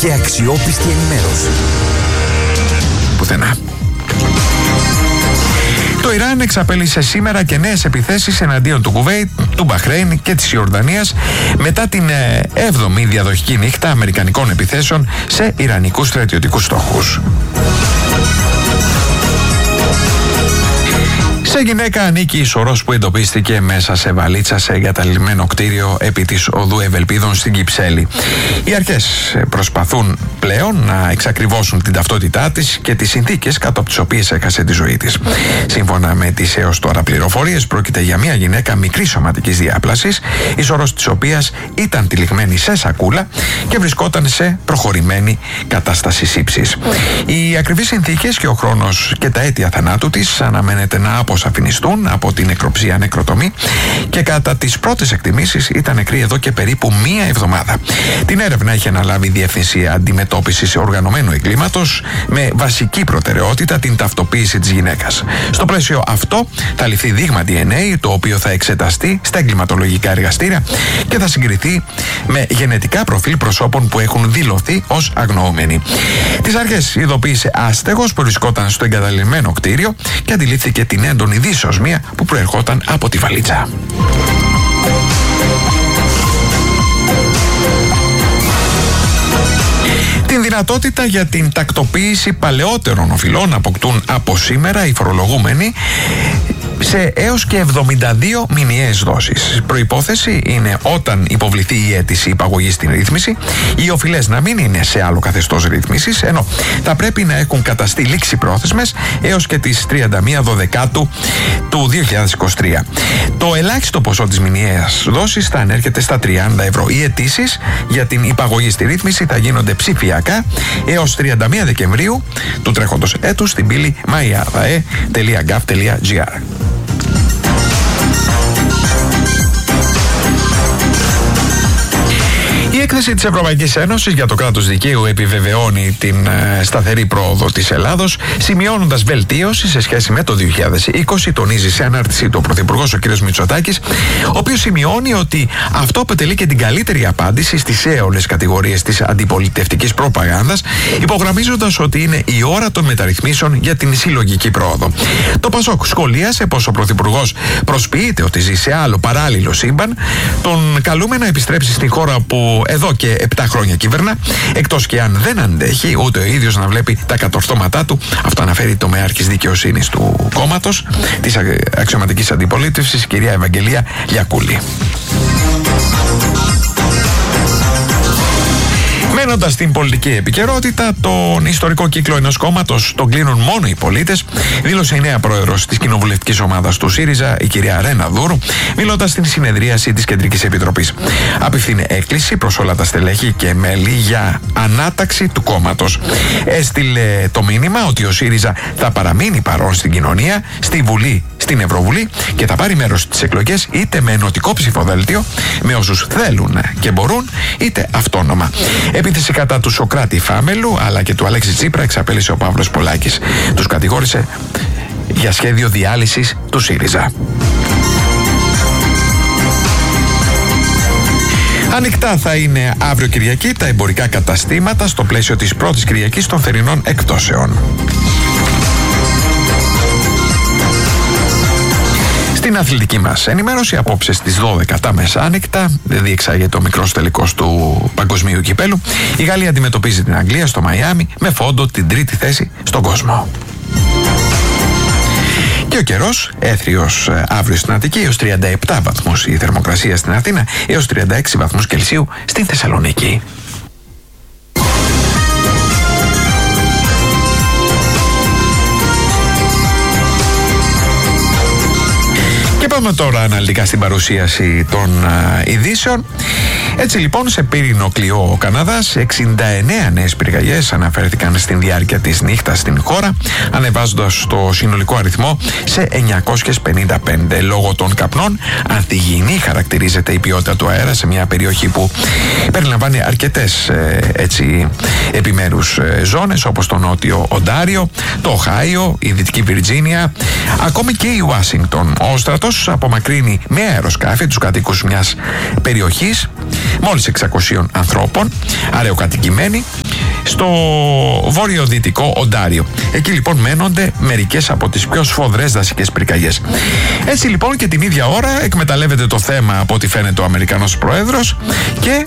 και αξιόπιστη ενημέρωση. Πουθενά. Το Ιράν εξαπέλυσε σήμερα και νέες επιθέσεις εναντίον του Κουβέιτ, του Μπαχρέιν και της Ιορδανίας μετά την 7η διαδοχική νύχτα αμερικανικών επιθέσεων σε ιρανικούς στρατιωτικούς στόχους. Σε γυναίκα ανήκει η σωρός που εντοπίστηκε μέσα σε βαλίτσα σε εγκαταλειμμένο κτίριο επί της οδού Ευελπίδων στην Κυψέλη. Οι αρχές προσπαθούν πλέον να εξακριβώσουν την ταυτότητά της και τις συνθήκες κάτω από τις οποίες έχασε τη ζωή της. Σύμφωνα με τις έως τώρα πληροφορίες, πρόκειται για μια γυναίκα μικρής σωματικής διάπλασης, η σωρός της οποίας ήταν τυλιγμένη σε σακούλα και βρισκόταν σε προχωρημένη κατάσταση σύψης. Οι ακριβείς συνθήκες και ο χρόνος και τα αίτια θανάτου της αναμένεται να αποσαφινιστούν από την νεκροψία νεκροτομή και κατά τις πρώτες εκτιμήσεις ήταν νεκρή εδώ και περίπου μία εβδομάδα. Την έρευνα έχει αναλάβει η Διεύθυνση Αντιμετώπισης Οργανωμένου Εγκλήματος με βασική προτεραιότητα την ταυτοποίηση της γυναίκας. Στο πλαίσιο αυτό θα ληφθεί δείγμα DNA, το οποίο θα εξεταστεί στα εγκληματολογικά εργαστήρια και θα συγκριθεί με γενετικά προφίλ προσώπων που έχουν δηλωθεί ως αγνοούμενοι. Τις αρχές ειδοποίησε άστεγος που βρισκόταν στο εγκαταλειμμένο κτίριο και αντιλήφθηκε την έντονη δυσοσμία που προερχόταν από τη βαλίτσα. Την δυνατότητα για την τακτοποίηση παλαιότερων οφειλών αποκτούν από σήμερα οι φορολογούμενοι σε έως και 72 μηνιαίες δόσεις. Προϋπόθεση είναι όταν υποβληθεί η αίτηση υπαγωγής στην ρύθμιση, οι οφειλές να μην είναι σε άλλο καθεστώς ρύθμισης, ενώ θα πρέπει να έχουν καταστεί λήξιπρόθεσμες έως και τις 31 Δεκάτου του 2023. Το ελάχιστο ποσό της μηνιαίας δόσης θα ανέρχεται στα 30 ευρώ. Οι αιτήσεις για την υπαγωγή στη ρύθμιση θα γίνονται ψηφιακά έως 31 Δεκεμβρίου του τρέχοντος έτους στην πύλη maiadae.gov.gr. Η έκθεση της Ευρωπαϊκής Ένωσης για το κράτος δικαίου επιβεβαιώνει την σταθερή πρόοδο της Ελλάδος, σημειώνοντας βελτίωση σε σχέση με το 2020, τονίζει σε ανάρτησή του ο Πρωθυπουργός ο κ. Μητσοτάκης, ο οποίος σημειώνει ότι αυτό αποτελεί και την καλύτερη απάντηση στις έολες κατηγορίες της αντιπολιτευτικής προπαγάνδας, υπογραμμίζοντας ότι είναι η ώρα των μεταρρυθμίσεων για την συλλογική πρόοδο. Το ΠΑΣΟΚ σχολίασε πως ο Πρωθυπουργός προσποιείται ότι ζει σε άλλο παράλληλο σύμπαν, τον καλούμε να επιστρέψει στην χώρα που εδώ και 7 χρόνια κυβερνά, εκτός και αν δεν αντέχει ούτε ο ίδιος να βλέπει τα κατορθώματά του. Αυτό αναφέρει το μεάρχης δικαιοσύνης του κόμματος της αξιωματικής αντιπολίτευσης, κυρία Ευαγγελία Λιακούλη. Μένοντας στην πολιτική επικαιρότητα, τον ιστορικό κύκλο ενός κόμματος τον κλείνουν μόνο οι πολίτες, δήλωσε η νέα πρόεδρος της κοινοβουλευτικής ομάδας του ΣΥΡΙΖΑ, η κυρία Ρένα Δούρου, μιλώντας στην συνεδρίαση της Κεντρικής Επιτροπής. Απευθύνει έκκληση προς όλα τα στελέχη και μέλη για ανάταξη του κόμματος. Έστειλε το μήνυμα ότι ο ΣΥΡΙΖΑ θα παραμείνει παρόν στην κοινωνία, στη Βουλή, στην Ευρωβουλή και θα πάρει μέρος στις εκλογές είτε με ενωτικό ψηφοδέλτιο, με όσους θέλουν και μπορούν, είτε αυτόνομα. Επίθεση κατά του Σοκράτη Φάμελου αλλά και του Αλέξη Τσίπρα εξαπέλυσε ο Παύλος Πολάκης. Τους κατηγόρησε για σχέδιο διάλυσης του ΣΥΡΙΖΑ. Ανοιχτά θα είναι αύριο Κυριακή τα εμπορικά καταστήματα στο πλαίσιο της πρώτης Κυριακής των θερινών εκπτώσεων. Στην αθλητική μας ενημέρωση, απόψε στις 12 τα μεσάνυχτα διεξάγεται ο μικρός τελικός του Παγκοσμίου Κυπέλου. Η Γαλλία αντιμετωπίζει την Αγγλία στο Μαϊάμι με φόντο την τρίτη θέση στον κόσμο. Και ο καιρός, έθριος αύριο στην Αττική έως 37 βαθμούς η θερμοκρασία στην Αθήνα, έως 36 βαθμούς Κελσίου στην Θεσσαλονίκη. Πάμε τώρα αναλυτικά στην παρουσίαση των ειδήσεων. Έτσι λοιπόν, σε πύρινο κλειό ο Καναδάς, 69 νέες πυρκαγιές αναφέρθηκαν στην διάρκεια της νύχτας στην χώρα, ανεβάζοντας το συνολικό αριθμό σε 955. Λόγω των καπνών, ανθυγιεινή χαρακτηρίζεται η ποιότητα του αέρα σε μια περιοχή που περιλαμβάνει αρκετές επιμέρους ζώνες, όπως το νότιο Οντάριο, το Οχάιο, η Δυτική Βιρτζίνια, ακόμη και η Ουάσιγκτον. Ο στρατός απομακρύνει με αεροσκάφη τους κατοίκους μιας περιοχής μόλις 600 ανθρώπων, αραιοκατοικημένοι, στο βορειοδυτικό Οντάριο. Εκεί λοιπόν μένονται μερικές από τις πιο σφοδρές δασικές πυρκαγιές. Έτσι λοιπόν και την ίδια ώρα εκμεταλλεύεται το θέμα, από ό,τι φαίνεται, ο Αμερικανός Πρόεδρος και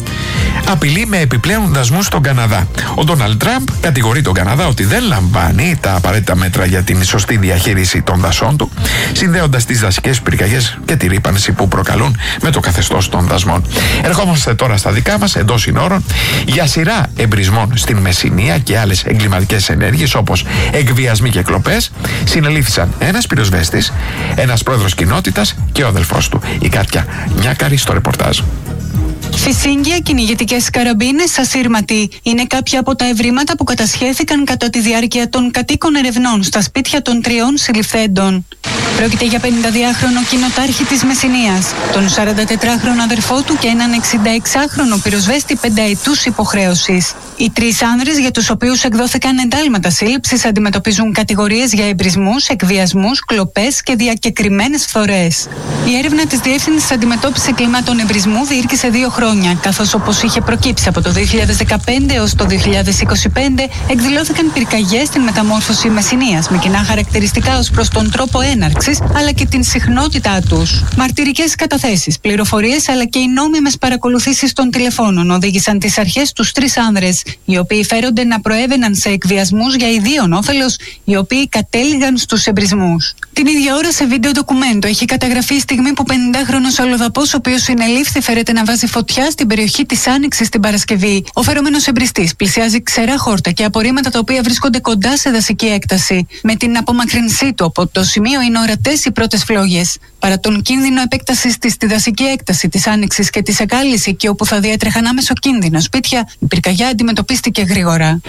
απειλεί με επιπλέον δασμούς στον Καναδά. Ο Ντόναλντ Τραμπ κατηγορεί τον Καναδά ότι δεν λαμβάνει τα απαραίτητα μέτρα για την σωστή διαχείριση των δασών του, συνδέοντας τις δασικές πυρκαγιές και τη ρύπανση που προκαλούν με το καθεστώς των δασμών. Ερχόμαστε τώρα στα δικά μας, εντός συνόρων, για σειρά εμπρισμών στην Μεσσηνία και άλλες εγκληματικές ενέργειες όπως εκβιασμοί και κλοπές. Συνελήφθησαν ένας πυροσβέστης, ένας πρόεδρος κοινότητας και ο αδελφός του. Η Κάτια Νιάκαρη στο ρεπορτάζ. Φυσίγγια, κυνηγητικές καραμπίνες, ασύρματοι είναι κάποια από τα ευρήματα που κατασχέθηκαν κατά τη διάρκεια των κατοίκων ερευνών στα σπίτια των 3 συλληφθέντων. Πρόκειται για 52χρονο κοινοτάρχη της Μεσσηνίας, τον 44χρονο αδερφό του και έναν 66χρονο πυροσβέστη 5 ετούς υποχρέωσης. Οι 3 άνδρες, για τους οποίους εκδόθηκαν εντάλματα σύλληψης, αντιμετωπίζουν κατηγορίες για εμπρισμούς, εκβιασμούς, κλοπές και διακεκριμένες φθορές. Η έρευνα της Διεύθυνσης Αντιμετώπισης Εγκλημάτων Εμπρισμού διήρκησε 2 χρόνια, καθώς, όπως είχε προκύψει από το 2015 έως το 2025, εκδηλώθηκαν πυρκαγιές στην μεταμόρφωση Μεσσηνίας με κοινά χαρακτηριστικά ως προς τον τρόπο έναρξης αλλά και την συχνότητά τους. Μαρτυρικές καταθέσεις, πληροφορίες αλλά και οι νόμιμες παρακολουθήσεις των τηλεφώνων οδήγησαν τις αρχές τους 3 άνδρες, οι οποίοι φέρονται να προέβαιναν σε εκβιασμούς για ιδίον όφελος, οι οποίοι κατέληγαν στους εμπρισμούς. Την ίδια ώρα, σε βίντεο ντοκουμέντο, έχει καταγραφεί η στιγμή που 50χρονος αλλοδαπός, ο οποίος συνελήφθη, φέρεται να βάζει φωτιά στην περιοχή της Άνοιξης την Παρασκευή. Ο φερόμενος εμπριστής πλησιάζει ξερά χόρτα και απορρίμματα τα οποία βρίσκονται κοντά σε δασική έκταση. Με την απομακρυνσή του από το σημείο είναι ορατές οι πρώτες φλόγες. Παρά τον κίνδυνο επέκτασης της στη δασική έκταση της Άνοιξης και της Εκάλης, εκεί όπου θα διέτρεχαν άμεσο κίνδυνο σπίτια, η πυρκαγιά αντιμετωπίστηκε γρήγορα.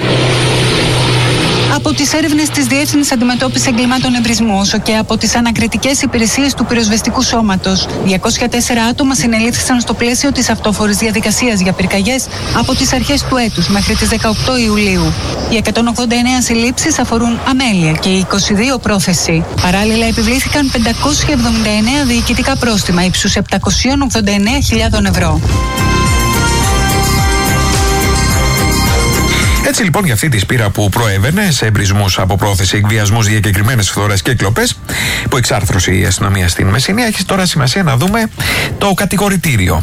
Από τις έρευνες της Διεύθυνσης Αντιμετώπισης Εγκλημάτων Εμπρισμού, όσο και από τις ανακριτικές υπηρεσίες του πυροσβεστικού σώματος, 204 άτομα συνελήφθησαν στο πλαίσιο της αυτόφορης διαδικασίας για πυρκαγιές από τις αρχές του έτους μέχρι τις 18 Ιουλίου. Οι 189 συλλήψεις αφορούν αμέλεια και οι 22 πρόθεση. Παράλληλα, επιβλήθηκαν 579 διοικητικά πρόστιμα ύψους 789.000 ευρώ. Έτσι λοιπόν, για αυτή τη σπήρα που προέβαινε σε εμπρισμούς από πρόθεση, εκβιασμούς, διακεκριμένες φθορές και κλοπές που εξάρθρωσε η αστυνομία στην Μεσσηνία, έχει τώρα σημασία να δούμε το κατηγορητήριο.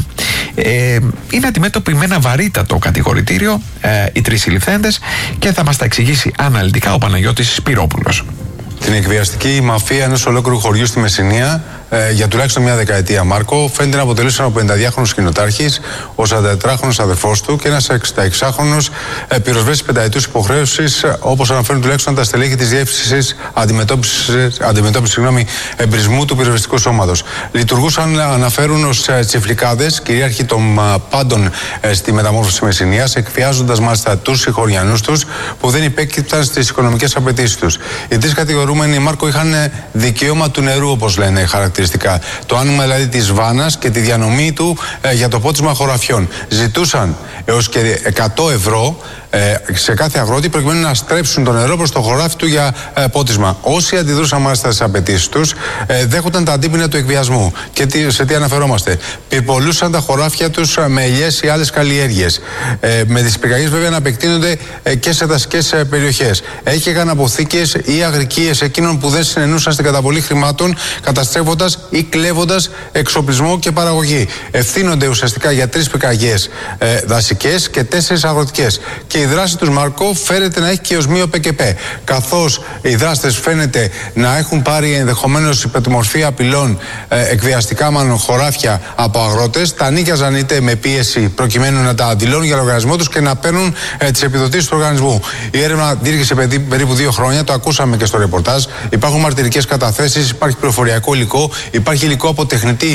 Είναι αντιμέτωποι με ένα βαρύτατο κατηγορητήριο οι 3 συλληφθέντες και θα μας τα εξηγήσει αναλυτικά ο Παναγιώτης Σπυρόπουλος. Την εκβιαστική μαφία ενός ολόκληρου χωριού στη Μεσσηνία για τουλάχιστον μια δεκαετία, Μάρκο, φαίνεται να αποτελούσε ένα 52χρονος κοινοτάρχης, ο 44χρονος αδερφός του και ένας 66χρονος πυροσβέστης 5 ετούς υποχρέωσης, όπως αναφέρουν τουλάχιστον τα στελέχη της Διεύθυνσης Αντιμετώπισης Εμπρισμού του Πυροσβεστικού Σώματος. Λειτουργούσαν, αναφέρουν, ως τσιφλικάδες, κυρίαρχοι των πάντων στη μεταμόρφωση Μεσσηνίας, εκβιάζοντας μάλιστα τους συγχωριανούς τους που δεν υπέκυπταν στις οικονομικές απαιτήσεις τους. Οι 3 κατηγορούμενοι, Μάρκο, είχαν δικαίωμα του νερού, όπως λένε χαρακτηριστικά. Το άνοιγμα δηλαδή της βάνας και τη διανομή του για το πότισμα χωραφιών. Ζητούσαν έως και 100 ευρώ σε κάθε αγρότη προκειμένου να στρέψουν το νερό προς το χωράφι του για πότισμα. Όσοι αντιδρούσαν μάλιστα στις απαιτήσεις τους, δέχονταν τα αντίπεινα του εκβιασμού. Και σε τι αναφερόμαστε? Πυρπολούσαν τα χωράφια τους με ελιές ή άλλες καλλιέργειες. Με τις πυρκαγιές βέβαια να επεκτείνονται και σε δασικές περιοχές. Έκαιγαν αποθήκες ή αγρικίες εκείνων που δεν συνενούσαν στην καταβολή χρημάτων, καταστρέφοντας ή κλέβοντας εξοπλισμό και παραγωγή. Ευθύνονται ουσιαστικά για 3 πυρκαγιές δασικές και 4 αγροτικές. Και η δράση τους, Μάρκο, φαίνεται να έχει και οσμίο ΠΚΠ. Καθώς οι δράστες φαίνεται να έχουν πάρει ενδεχομένως υπό τη μορφή απειλών εκβιαστικά μάλλον χωράφια από αγρότες, τα νοίκιαζαν είτε με πίεση προκειμένου να τα δηλώνουν για λογαριασμό τους και να παίρνουν τις επιδοτήσεις του οργανισμού. Η έρευνα διήρκησε περίπου 2 χρόνια, το ακούσαμε και στο ρεπορτάζ. Υπάρχουν μαρτυρικές καταθέσεις, υπάρχει πληροφοριακό υλικό, υπάρχει υλικό από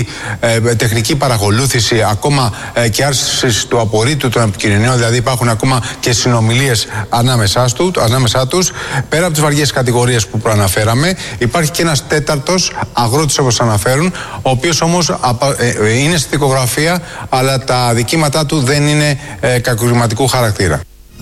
τεχνική παρακολούθηση, ακόμα και άρση του απορρίτου των επικοινωνιών, δηλαδή υπάρχουν ακόμα και συνομιλίες ανάμεσά τους. Πέρα από τις βαριές κατηγορίες που προαναφέραμε, υπάρχει και ένας 4ος αγρότης, όπως αναφέρουν, ο οποίος όμως είναι στη δικογραφία, αλλά τα αδικήματά του δεν είναι κακουργηματικού χαρακτήρα.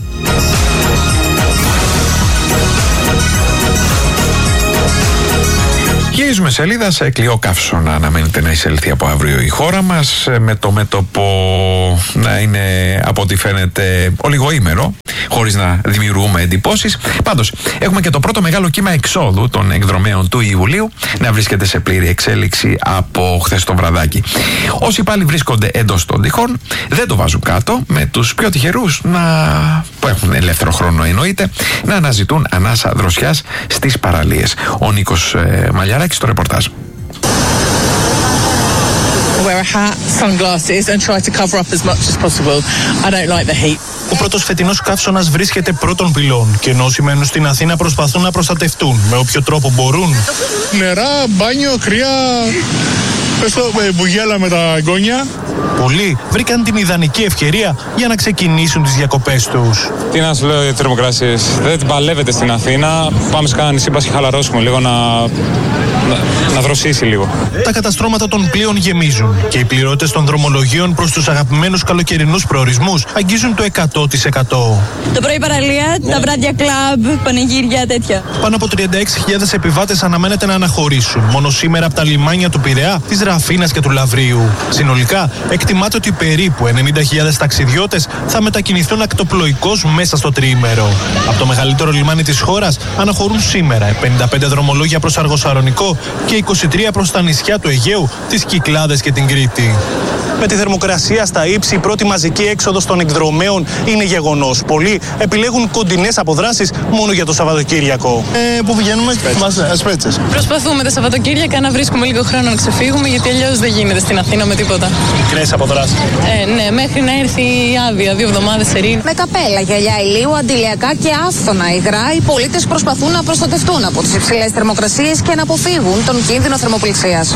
Γυρίζουμε σελίδα σε κλειό καύσωνα. Αναμένεται να εισελθεί από αύριο η χώρα μας, με το μέτωπο να είναι, από ό,τι φαίνεται, ολιγοήμερο, χωρίς να δημιουργούμε εντυπώσεις. Πάντως, έχουμε και το πρώτο μεγάλο κύμα εξόδου των εκδρομέων του Ιουλίου να βρίσκεται σε πλήρη εξέλιξη από χθες το βραδάκι. Όσοι πάλι βρίσκονται εντός των τυχών, δεν το βάζουν κάτω, με τους πιο τυχερούς που έχουν ελεύθερο χρόνο εννοείται, να αναζητούν ανάσα δροσιάς στις παραλίες. Ο Νίκος Μαλιαράκης στο ρεπορτάζ. Wear a hat, sunglasses and try to cover up as much as possible. I don't like the heat. Ο πρώτος φετινός καύσωνας βρίσκεται πρώτων πυλών και ενώ όσοι μένουν στην Αθήνα προσπαθούν να προστατευτούν με όποιο τρόπο μπορούν. Νερά, μπάνιο, κρύα, μπουγέλα με τα εγγόνια. Πολλοί βρήκαν την ιδανική ευκαιρία για να ξεκινήσουν τις διακοπές τους. Τι να σου λέω για τις θερμοκρασίες, δεν την παλεύετε στην Αθήνα. Πάμε σε κάνα νησί, πας και χαλαρώσουμε λίγο να δροσίσει λίγο. Τα καταστρώματα των πλοίων γεμίζουν και οι πληρώτες των δρομολογίων προς τους αγαπημένους καλοκαιρινούς προορισμούς αγγίζουν το 100%. Το πρωί παραλία, τα βράδια κλαμπ, πανηγύρια, τέτοια. Πάνω από 36.000 επιβάτες αναμένεται να αναχωρήσουν μόνο σήμερα από τα λιμάνια του Πειραιά, της Ραφίνας και του Λαβρίου. Συνολικά, εκτιμάται ότι περίπου 90.000 ταξιδιώτες θα μετακινηθούν ακτοπλοϊκώς μέσα στο τριήμερο. Από το μεγαλύτερο λιμάνι της χώρας αναχωρούν σήμερα 55 δρομολόγια προς Αργοσαρονικό και 23 προς τα νησιά του Αιγαίου, τις Κυκλάδες και την Κρήτη. Με τη θερμοκρασία στα ύψη, η πρώτη μαζική έξοδος των εκδρομέων είναι γεγονός. Πολλοί επιλέγουν κοντινές αποδράσεις μόνο για το Σαββατοκύριακο. Πού πηγαίνουμε? Ασπέτσες. Προσπαθούμε τα Σαββατοκύριακα να βρίσκουμε λίγο χρόνο να ξεφύγουμε, γιατί αλλιώς δεν γίνεται στην Αθήνα με τίποτα. Μικρές αποδράσεις. Ναι, μέχρι να έρθει η άδεια, 2 εβδομάδες σερί. Με καπέλα, γυαλιά ηλίου, αντιλιακά και άφθονα υγρά, οι πολίτες προσπαθούν να προστατευτούν από τις υψηλές θερμοκρασίες και να αποφύγουν τον κίνδυνο θερμοπληξίας.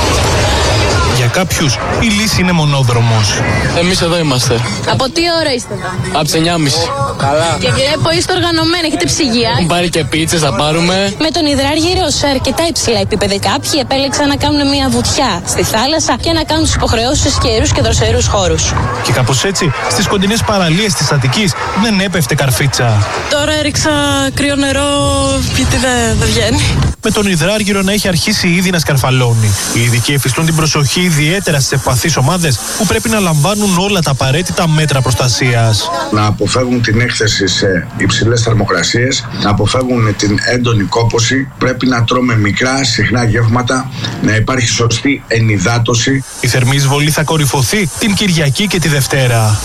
Για κάποιους η λύση είναι μονόδρομος. Εμείς εδώ είμαστε. Από τι ώρα είστε εδώ? Από τις 9.30. Καλά. Και βλέπω είστε οργανωμένοι, έχετε ψυγεία. Έχουν πάρει και πίτσες, θα πάρουμε. Με τον υδράργυρο σε αρκετά υψηλά επίπεδα, κάποιοι επέλεξαν να κάνουν μια βουτιά στη θάλασσα και να κάνουν τις υποχρεώσεις σε καιρούς και δροσερούς χώρους. Και κάπως έτσι, στις κοντινές παραλίες της Αττικής δεν έπεφτε καρφίτσα. Τώρα έριξα κρύο νερό, γιατί δεν βγαίνει. Με τον υδράργυρο να έχει αρχίσει ήδη να σκαρφαλώνει. Οι ειδικοί εφιστούν την προσοχή ιδιαίτερα στις ευπαθείς ομάδες που πρέπει να λαμβάνουν όλα τα απαραίτητα μέτρα προστασίας. Να αποφεύγουν την έκθεση σε υψηλές θερμοκρασίες, να αποφεύγουν την έντονη κόπωση, πρέπει να τρώμε μικρά, συχνά γεύματα, να υπάρχει σωστή ενυδάτωση. Η θερμή εισβολή θα κορυφωθεί την Κυριακή και τη Δευτέρα.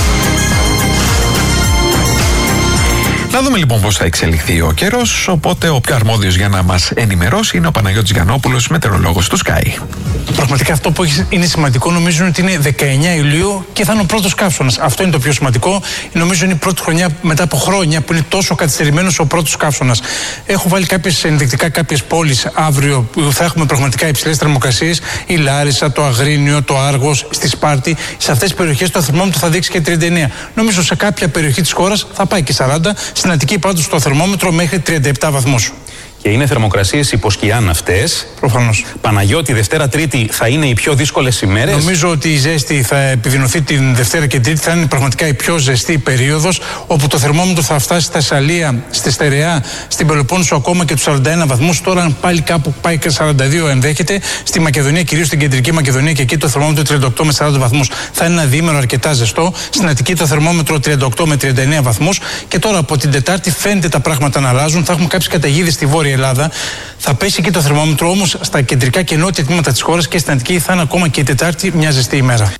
Να δούμε λοιπόν πώς θα εξελιχθεί ο καιρός, οπότε ο πιο αρμόδιος για να μας ενημερώσει είναι ο Παναγιώτης Γιαννόπουλος, μετεωρολόγος του Sky. Πραγματικά αυτό που είναι σημαντικό νομίζω ότι είναι 19 Ιουλίου και θα είναι ο πρώτος καύσωνας. Αυτό είναι το πιο σημαντικό. Νομίζω είναι η πρώτη χρονιά μετά από χρόνια που είναι τόσο καθυστερημένος ο πρώτος καύσωνας. Έχω βάλει ενδεικτικά κάποιες πόλεις αύριο που θα έχουμε πραγματικά υψηλές θερμοκρασίες. Η Λάρισα, το Αγρίνιο, το Άργος, στη Σπάρτη. Σε αυτές τις περιοχές το θερμόμετρο θα δείξει και 39. Νομίζω σε κάποια περιοχή της χώρας θα πάει και 40. Στην Αττική πάντως το θερμόμετρο μέχρι 37 βαθμούς. Και είναι θερμοκρασίες υποσκιάν αυτές. Προφανώς. Παναγιώτη, Δευτέρα, Τρίτη θα είναι οι πιο δύσκολες ημέρες. Νομίζω ότι η ζέστη θα επιδεινωθεί την Δευτέρα και Τρίτη. Θα είναι πραγματικά η πιο ζεστή περίοδος, όπου το θερμόμετρο θα φτάσει στα Θεσσαλία, στη Στερεά, στην Πελοπόννησο ακόμα και τους 41 βαθμούς. Τώρα πάλι κάπου πάει και 42 ενδέχεται. Στη Μακεδονία, κυρίως στην κεντρική Μακεδονία, και εκεί το θερμόμετρο 38 με 40 βαθμούς. Θα είναι ένα διήμερο αρκετά ζεστό. Στην Αττική το θερμόμετρο 38 με 39 βαθμούς. Και τώρα από την Τετάρτη φαίνεται τα πράγματα να αλλάζουν. Θα έχουμε κάποιες καταιγίδες στη Βόρεια Ελλάδα. Θα πέσει και το θερμόμετρο, όμως στα κεντρικά και νότια τμήματα της χώρας και στην Αττική θα είναι ακόμα και η Τετάρτη μια ζεστή ημέρα.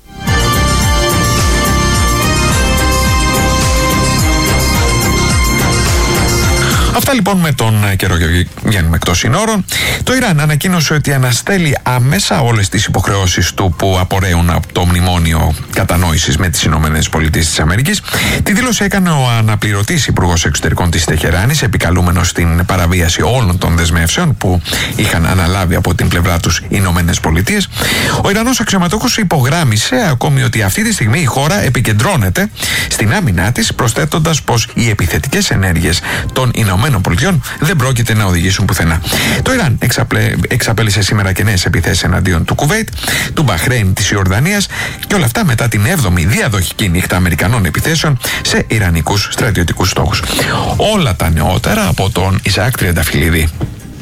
Αυτά λοιπόν με τον καιρό, βγαίνουμε εκτός συνόρων. Το Ιράν ανακοίνωσε ότι αναστέλει άμεσα όλες τις υποχρεώσεις του που απορρέουν από το μνημόνιο κατανόησης με τις ΗΠΑ. Τη δήλωση έκανε ο αναπληρωτής υπουργός εξωτερικών της Τεχεράνης, επικαλούμενος στην παραβίαση όλων των δεσμεύσεων που είχαν αναλάβει από την πλευρά τους οι ΗΠΑ. Ο Ιρανός αξιωματούχος υπογράμμισε ακόμη ότι αυτή τη στιγμή η χώρα επικεντρώνεται στην άμυνά της, προσθέτοντας πως οι επιθετικές ενέργειες των ΗΠΑ δεν πρόκειται να οδηγήσουν πουθενά. Το Ιράν εξαπέλυσε σήμερα και νέες επιθέσεις εναντίον του Κουβέιτ, του Μπαχρέιν, της Ιορδανίας και όλα αυτά μετά την 7η διαδοχική νύχτα Αμερικανών επιθέσεων σε ιρανικούς στρατιωτικούς στόχους. Όλα τα νεότερα από τον Ισαάκ Τριανταφυλλίδη.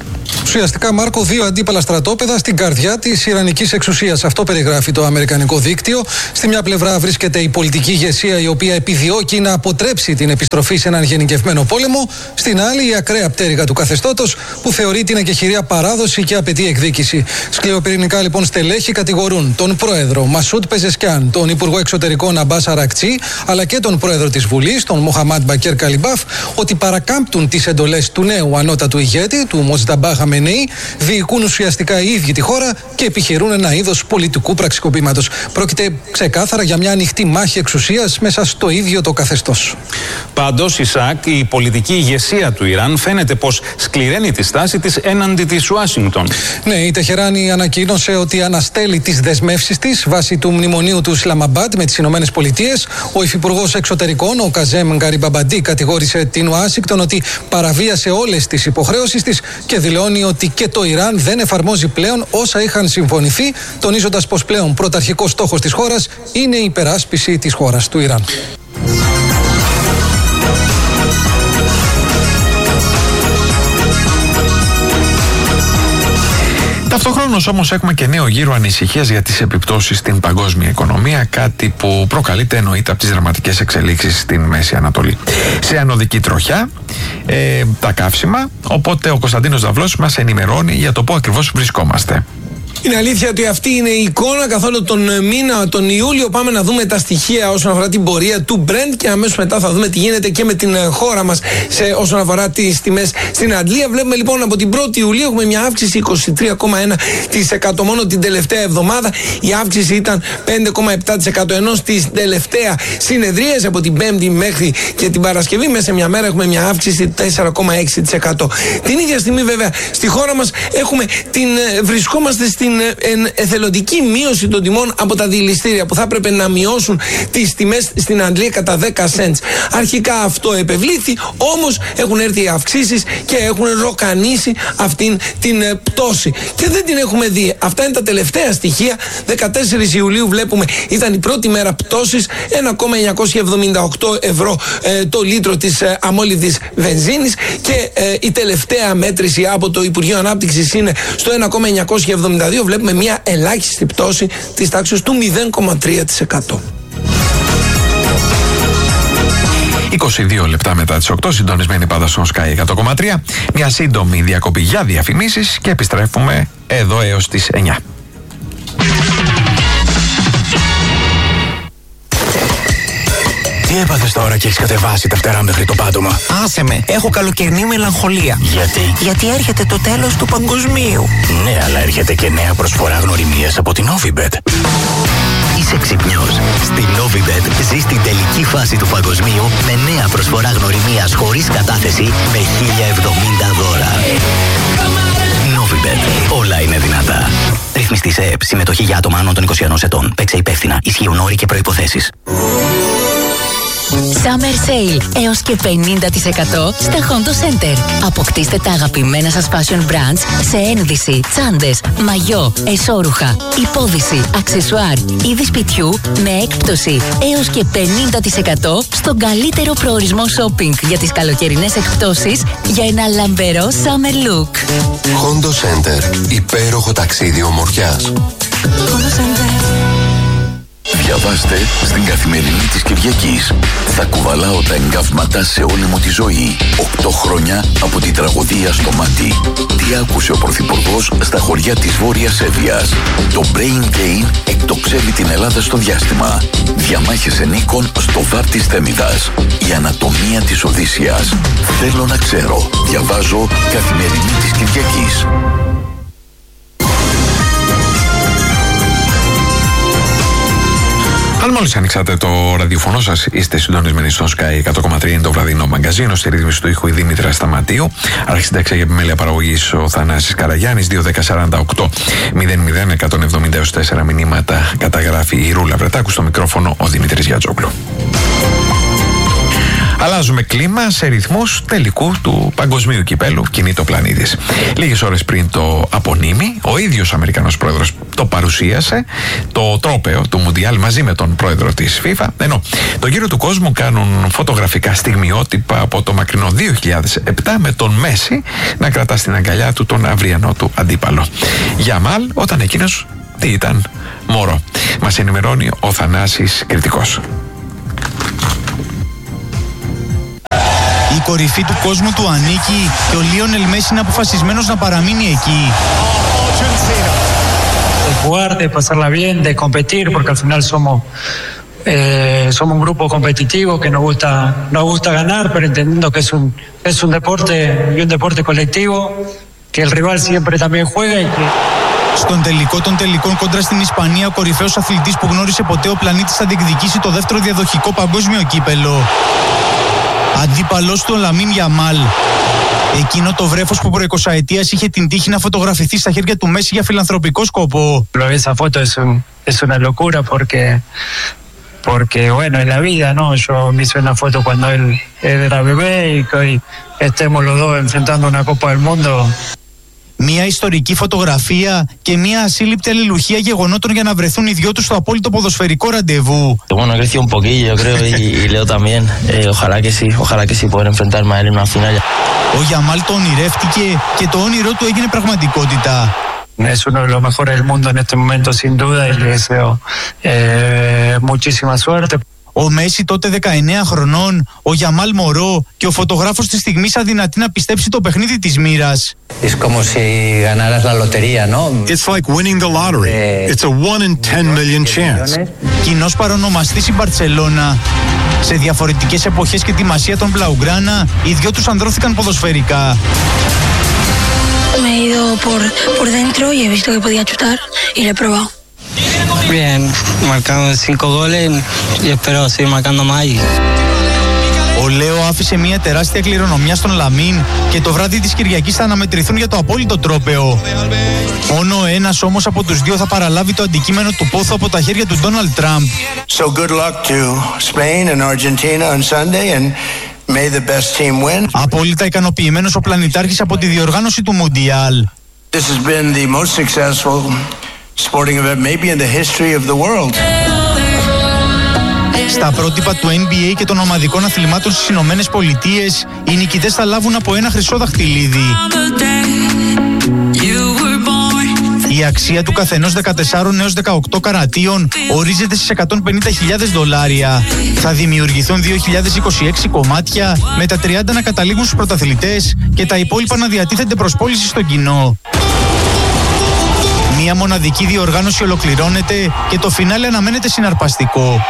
Ουσιαστικά, Μάρκο, δύο αντίπαλα στρατόπεδα στην καρδιά της Ιρανικής εξουσίας. Αυτό περιγράφει το αμερικανικό δίκτυο. Στη μια πλευρά βρίσκεται η πολιτική ηγεσία, η οποία επιδιώκει να αποτρέψει την επιστροφή σε έναν γενικευμένο πόλεμο. Στην άλλη, η ακραία πτέρυγα του καθεστώτος, που θεωρεί την εκεχηρία παράδοση και απαιτεί εκδίκηση. Σκληροπυρηνικά, λοιπόν, στελέχη κατηγορούν τον πρόεδρο Μασούτ Πεζεσκιάν, τον υπουργό εξωτερικών Αμπάς Αρακτσί, αλλά και τον πρόεδρο της Βουλής, τον Μοχαμάντ Μπακέρ Καλιμπάφ, ότι παρακάμπτουν τις εντολές του νέου ανώτατου ηγέτη, του Μοτζταμπά Χαμενεή, διοικούν ουσιαστικά οι ίδιοι τη χώρα και επιχειρούν ένα είδος πολιτικού πραξικοπήματος. Πρόκειται ξεκάθαρα για μια ανοιχτή μάχη εξουσίας μέσα στο ίδιο το καθεστώς. Πάντως, Ισακ, η πολιτική ηγεσία του Ιράν φαίνεται πως σκληραίνει τη στάση της έναντι της Ουάσιγκτον. Ναι, η Τεχεράνη ανακοίνωσε ότι αναστέλει τις δεσμεύσεις της βάσει του μνημονίου του Ισλαμαμπάντ με τις Ηνωμένες Πολιτείες. Ο υφυπουργός εξωτερικών, ο Καζέμ Γκαριμπαμπαντί, κατηγόρησε την Ουάσιγκτον ότι παραβίασε όλες τις υποχρεώσεις της και δηλώνει ότι και το Ιράν δεν εφαρμόζει πλέον όσα είχαν συμφωνηθεί, τονίζοντας πως πλέον πρωταρχικός στόχος της χώρας είναι η υπεράσπιση της χώρας του Ιράν. Ταυτόχρονος όμως έχουμε και νέο γύρο ανησυχίας για τις επιπτώσεις στην παγκόσμια οικονομία, κάτι που προκαλείται εννοείται από τις δραματικές εξελίξεις στην Μέση Ανατολή. Σε ανωδική τροχιά τα καύσιμα, οπότε ο Κωνσταντίνος Δαυλός μας ενημερώνει για το πού ακριβώς βρισκόμαστε. Είναι αλήθεια ότι αυτή είναι η εικόνα καθ' όλο τον μήνα, τον Ιούλιο. Πάμε να δούμε τα στοιχεία όσον αφορά την πορεία του Brent και αμέσως μετά θα δούμε τι γίνεται και με την χώρα μας όσον αφορά τις τιμές στην Αντλία. Βλέπουμε λοιπόν από την 1η Ιουλίου έχουμε μια αύξηση 23,1% μόνο την τελευταία εβδομάδα. Η αύξηση ήταν 5,7%, ενώ στη τελευταία συνεδρίαση από την Πέμπτη μέχρι και την Παρασκευή μέσα σε μια μέρα έχουμε μια αύξηση 4,6%. Την ίδια στιγμή βέβαια στη χώρα μας βρισκόμαστε στην εθελοντική μείωση των τιμών από τα δηληστήρια που θα έπρεπε να μειώσουν τις τιμές στην Αγγλία κατά 10 cents. Αρχικά αυτό επευλήθη, όμως έχουν έρθει οι αυξήσεις και έχουν ροκανίσει αυτήν την πτώση και δεν την έχουμε δει. Αυτά είναι τα τελευταία στοιχεία. 14 Ιουλίου βλέπουμε ήταν η πρώτη μέρα πτώσης, 1,978 ευρώ το λίτρο της αμόλυδης βενζίνης και η τελευταία μέτρηση από το Υπουργείο Ανάπτυξης είναι στο 1,972. Βλέπουμε μια ελάχιστη πτώση της τάξης του 0,3%. 22 λεπτά μετά τις 8, συντονισμένοι πάντα στον Sky 100,3. Μια σύντομη διακοπή για διαφημίσεις και επιστρέφουμε εδώ έως τις 9. Τι έπαθες τώρα και έχεις κατεβάσει τα φτερά μέχρι το πάτωμα? Άσε με, έχω καλοκαιρινή μελαγχολία. Γιατί έρχεται το τέλος του παγκοσμίου. Ναι, αλλά έρχεται και νέα προσφορά γνωριμίας από την Novibet. Είσαι ξυπνιός. Στη Novibet ζεις την τελική φάση του παγκοσμίου με νέα προσφορά γνωριμίας χωρίς κατάθεση με 1070 δώρα. Novibet. Όλα είναι δυνατά. Ρυθμιστή σε ΕΕΠ. Συμμετοχή για άτομα άνω των 21 ετών. Παίξε υπεύθυνα. Ισχύουν όροι και προϋποθέσεις. Summer Sale έως και 50% στα Hondo Center. Αποκτήστε τα αγαπημένα σας fashion brands σε ένδυση, τσάντες, μαγιό, εσώρουχα, υπόδυση, αξεσουάρ, είδη σπιτιού με έκπτωση έως και 50% στον καλύτερο προορισμό shopping για τις καλοκαιρινές εκπτώσεις για ένα λαμπερό summer look. Hondo Center. Υπέροχο ταξίδι ομορφιάς. Hondo Center. Διαβάστε στην Καθημερινή της Κυριακής. Θα κουβαλάω τα εγκαύματα σε όλη μου τη ζωή. 8 χρόνια από την τραγωδία στο μάτι. Τι άκουσε ο Πρωθυπουργός στα χωριά της Βόρειας Εύβοιας. Το Brain Gain εκτοξεύει την Ελλάδα στο διάστημα. Διαμάχες ενίκων στο βάρ της Θέμιδας. Η ανατομία της Οδύσσιας. Θέλω να ξέρω. Διαβάζω Καθημερινή της Κυριακής. Αν μόλις ανοίξατε το ραδιοφωνό σας, είστε συντονισμένοι στο Sky 100,3, είναι το βραδινό μαγκαζίνο. Στη ρύθμιση του ήχου η Δήμητρα Σταματίου. Αρχισυνταξία για επιμέλεια παραγωγής ο Θανάσης Καραγιάννης. 2-10-48-001-170-4 μηνύματα καταγράφει η Ρούλα Βρετάκου. Στο μικρόφωνο ο Δημήτρης Γιατζόγλου. Αλλάζουμε κλίμα σε ρυθμούς τελικού του παγκοσμίου κυπέλου. Κινείται ο πλανήτης. Λίγες ώρες πριν το απονείμει, ο ίδιος Αμερικανός πρόεδρος το παρουσίασε, το τρόπαιο του Μουντιάλ μαζί με τον πρόεδρο της FIFA. Ενώ τον γύρο του κόσμου κάνουν φωτογραφικά στιγμιότυπα από το μακρινό 2007 με τον Μέση να κρατά στην αγκαλιά του τον αυριανό του αντίπαλο. Γιαμάλ, όταν εκείνος τι ήταν? Μωρό. Μας ενημερώνει ο Θανάσης Κρητικός. Η κορυφή του κόσμου του ανήκει και ο Λίονελ Μέση είναι αποφασισμένος να παραμείνει εκεί. De jugar, de pasarla bien, de competir, porque al final somos un grupo competitivo que nos gusta ganar, pero entendiendo que es un deporte y un deporte colectivo, que el rival siempre también juega y que... Στον τελικό των τελικών κόντρα στην Ισπανία, ο κορυφαίος αθλητής που γνώρισε ποτέ ο πλανήτης θα διεκδικήσει το δεύτερο διαδοχικό παγκόσμιο κύπελο. Αντίπαλος του ο Λαμίν Γιαμάλ. Εκείνο το βρέφος που προεκοσαετίας είχε την τύχη να φωτογραφηθεί στα χέρια του Μέση για φιλανθρωπικό σκοπό. Esa foto es una locura porque bueno, en la vida, ¿no? Yo me hice una foto cuando él era bebé y que hoy estemos los dos enfrentando una Copa del Mundo. Μια ιστορική φωτογραφία και μια ασύλληπτη αλληλουχία γεγονότων για να βρεθούν οι δυο τους στο απόλυτο ποδοσφαιρικό ραντεβού. Bueno, he crecido un poquillo, yo creo, y Leo también. Ojalá que sí poder enfrentarme a él en una final. Ο Γιαμάλ το ονειρεύτηκε και το όνειρό του έγινε πραγματικότητα. Es uno de los mejores del mundo en este momento, sin duda, y le deseo muchísima suerte. Ο Μέση τότε 19 χρονών, ο Γιαμάλ μωρό και ο φωτογράφος της στιγμής αδυνατεί να πιστέψει το παιχνίδι της μοίρας. Es como si ganaras la lotería, ¿no? It's like winning the lottery. It's a 1 in 10 million chance. Κοινός παρονομαστής η Μπαρτσελώνα. Σε διαφορετικές εποχές και τη μασία των Μπλαουγκράνα, οι δυο τους ανδρώθηκαν ποδοσφαιρικά. Me he ido por dentro y he visto que podía chutar y le he probado. Bien, marcando 5 goles y espero seguir marcando más. Ο Λέο άφησε μια τεράστια κληρονομιά στον Λαμίν και το βράδυ της Κυριακής θα αναμετρηθούν για το απόλυτο τρόπαιο. Μόνο ένας όμως από τους δύο θα παραλάβει το αντικείμενο του πόθου από τα χέρια του Ντόναλντ Τραμπ. So good luck to Spain and Argentina on Sunday and may the best team win. Απόλυτα ικανοποιημένος ο πλανητάρχης από τη διοργάνωση του Μουντιάλ. This has been the most successful sporting event maybe in the history of the world. Στα πρότυπα του NBA και των ομαδικών αθλημάτων στις Ηνωμένες Πολιτείες, οι νικητές θα λάβουν από ένα χρυσό δαχτυλίδι. Η αξία του καθενός 14 έως 18 καρατίων ορίζεται στις $150,000. Θα δημιουργηθούν 2.026 κομμάτια, με τα 30 να καταλήγουν στους πρωταθλητές και τα υπόλοιπα να διατίθενται προς πώληση στο κοινό. Μια μοναδική διοργάνωση ολοκληρώνεται και το φινάλε αναμένεται συναρπαστικό.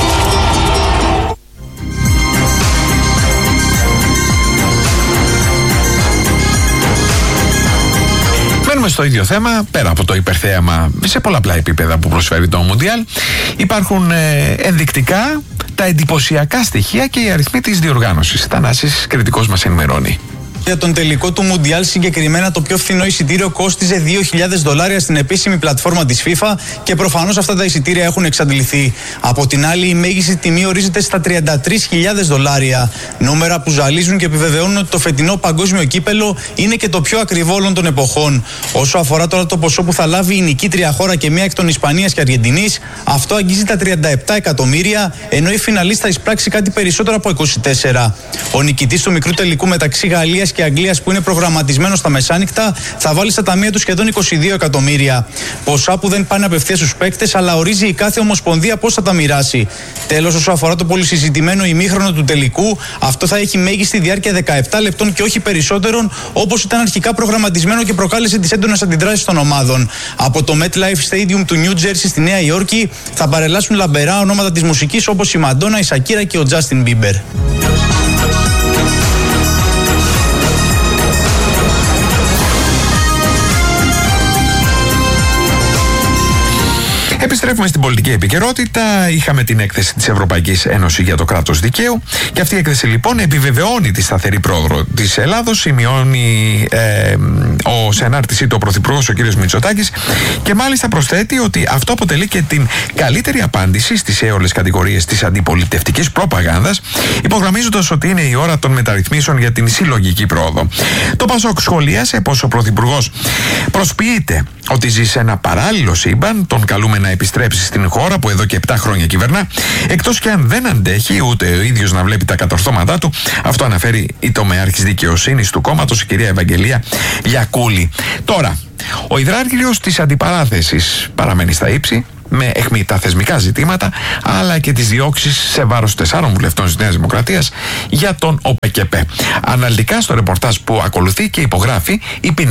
Μένουμε στο ίδιο θέμα, πέρα από το υπερθέαμα σε πολλαπλά επίπεδα που προσφέρει το Μουντιάλ. Υπάρχουν ενδεικτικά τα εντυπωσιακά στοιχεία και οι αριθμοί της διοργάνωσης. Θανάσης Κρητικός μας ενημερώνει. Για τον τελικό του Μουντιάλ, συγκεκριμένα το πιο φθηνό εισιτήριο κόστιζε $2.000 στην επίσημη πλατφόρμα της FIFA και προφανώς αυτά τα εισιτήρια έχουν εξαντληθεί. Από την άλλη, η μέγιστη τιμή ορίζεται στα $33.000. Νούμερα που ζαλίζουν και επιβεβαιώνουν ότι το φετινό παγκόσμιο κύπελο είναι και το πιο ακριβό όλων των εποχών. Όσο αφορά τώρα το ποσό που θα λάβει η νικήτρια χώρα και μία εκ των Ισπανίας και Αργεντινής, αυτό αγγίζει τα 37 εκατομμύρια, ενώ η φιναλίστα εισπράξει κάτι περισσότερο από 24. Ο νικητής του μικρού τελικού μεταξύ Γαλλίας και Αγγλίας, που είναι προγραμματισμένο στα μεσάνυχτα, θα βάλει στα ταμεία του σχεδόν 22 εκατομμύρια. Ποσά που δεν πάνε απευθείας στους παίκτες, αλλά ορίζει η κάθε ομοσπονδία πώς θα τα μοιράσει. Τέλος, όσο αφορά το πολυσυζητημένο ημίχρονο του τελικού, αυτό θα έχει μέγιστη διάρκεια 17 λεπτών και όχι περισσότερων, όπως ήταν αρχικά προγραμματισμένο και προκάλεσε τις έντονες αντιδράσεις των ομάδων. Από το MetLife Stadium του New Jersey στη Νέα Υόρκη θα παρελάσουν λαμπερά ονόματα της μουσικής όπως η Μαντόνα, η Σακύρα και ο Justin Bieber. Στρέφουμε στην πολιτική επικαιρότητα. Είχαμε την έκθεση της Ευρωπαϊκής Ένωσης για το κράτος δικαίου και αυτή η έκθεση λοιπόν επιβεβαιώνει τη σταθερή πρόοδο της Ελλάδος. Σημειώνει σε ανάρτησή του ο Πρωθυπουργός ο κ. Μητσοτάκης και μάλιστα προσθέτει ότι αυτό αποτελεί και την καλύτερη απάντηση στις έολες κατηγορίες της αντιπολιτευτικής προπαγάνδας, υπογραμμίζοντας ότι είναι η ώρα των μεταρρυθμίσεων για την συλλογική πρόοδο. Το ΠΑΣΟΚ σχολίασε πως ο Πρωθυπουργός προσποιείται ότι ζει σε ένα παράλληλο σύμπαν, τον καλούμε να επιστρέψει στην χώρα που εδώ και 7 χρόνια κυβερνά, εκτός και αν δεν αντέχει ούτε ο ίδιος να βλέπει τα κατορθώματά του. Αυτό αναφέρει η τομεάρχης δικαιοσύνης του κόμματος, η κυρία Ευαγγελία Λιακούλη. Τώρα, ο υδράργυρος της αντιπαράθεσης παραμένει στα ύψη, με αιχμή τα θεσμικά ζητήματα, αλλά και τις διώξεις σε βάρος 4 βουλευτών της Νέας Δημοκρατίας για τον ΟΠΚΠ. Αναλυτικά στο ρεπορτάζ που ακολουθεί και υπογράφει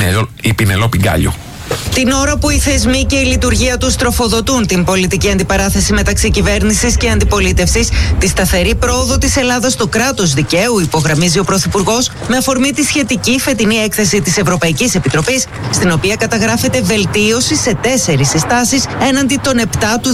η Πινελόπη Γκάλιου. Την ώρα που οι θεσμοί και η λειτουργία τους τροφοδοτούν την πολιτική αντιπαράθεση μεταξύ κυβέρνησης και αντιπολίτευσης, τη σταθερή πρόοδο της Ελλάδας στο κράτος δικαίου υπογραμμίζει ο Πρωθυπουργός με αφορμή τη σχετική φετινή έκθεση της Ευρωπαϊκής Επιτροπής, στην οποία καταγράφεται βελτίωση σε 4 συστάσεις έναντι των 7 του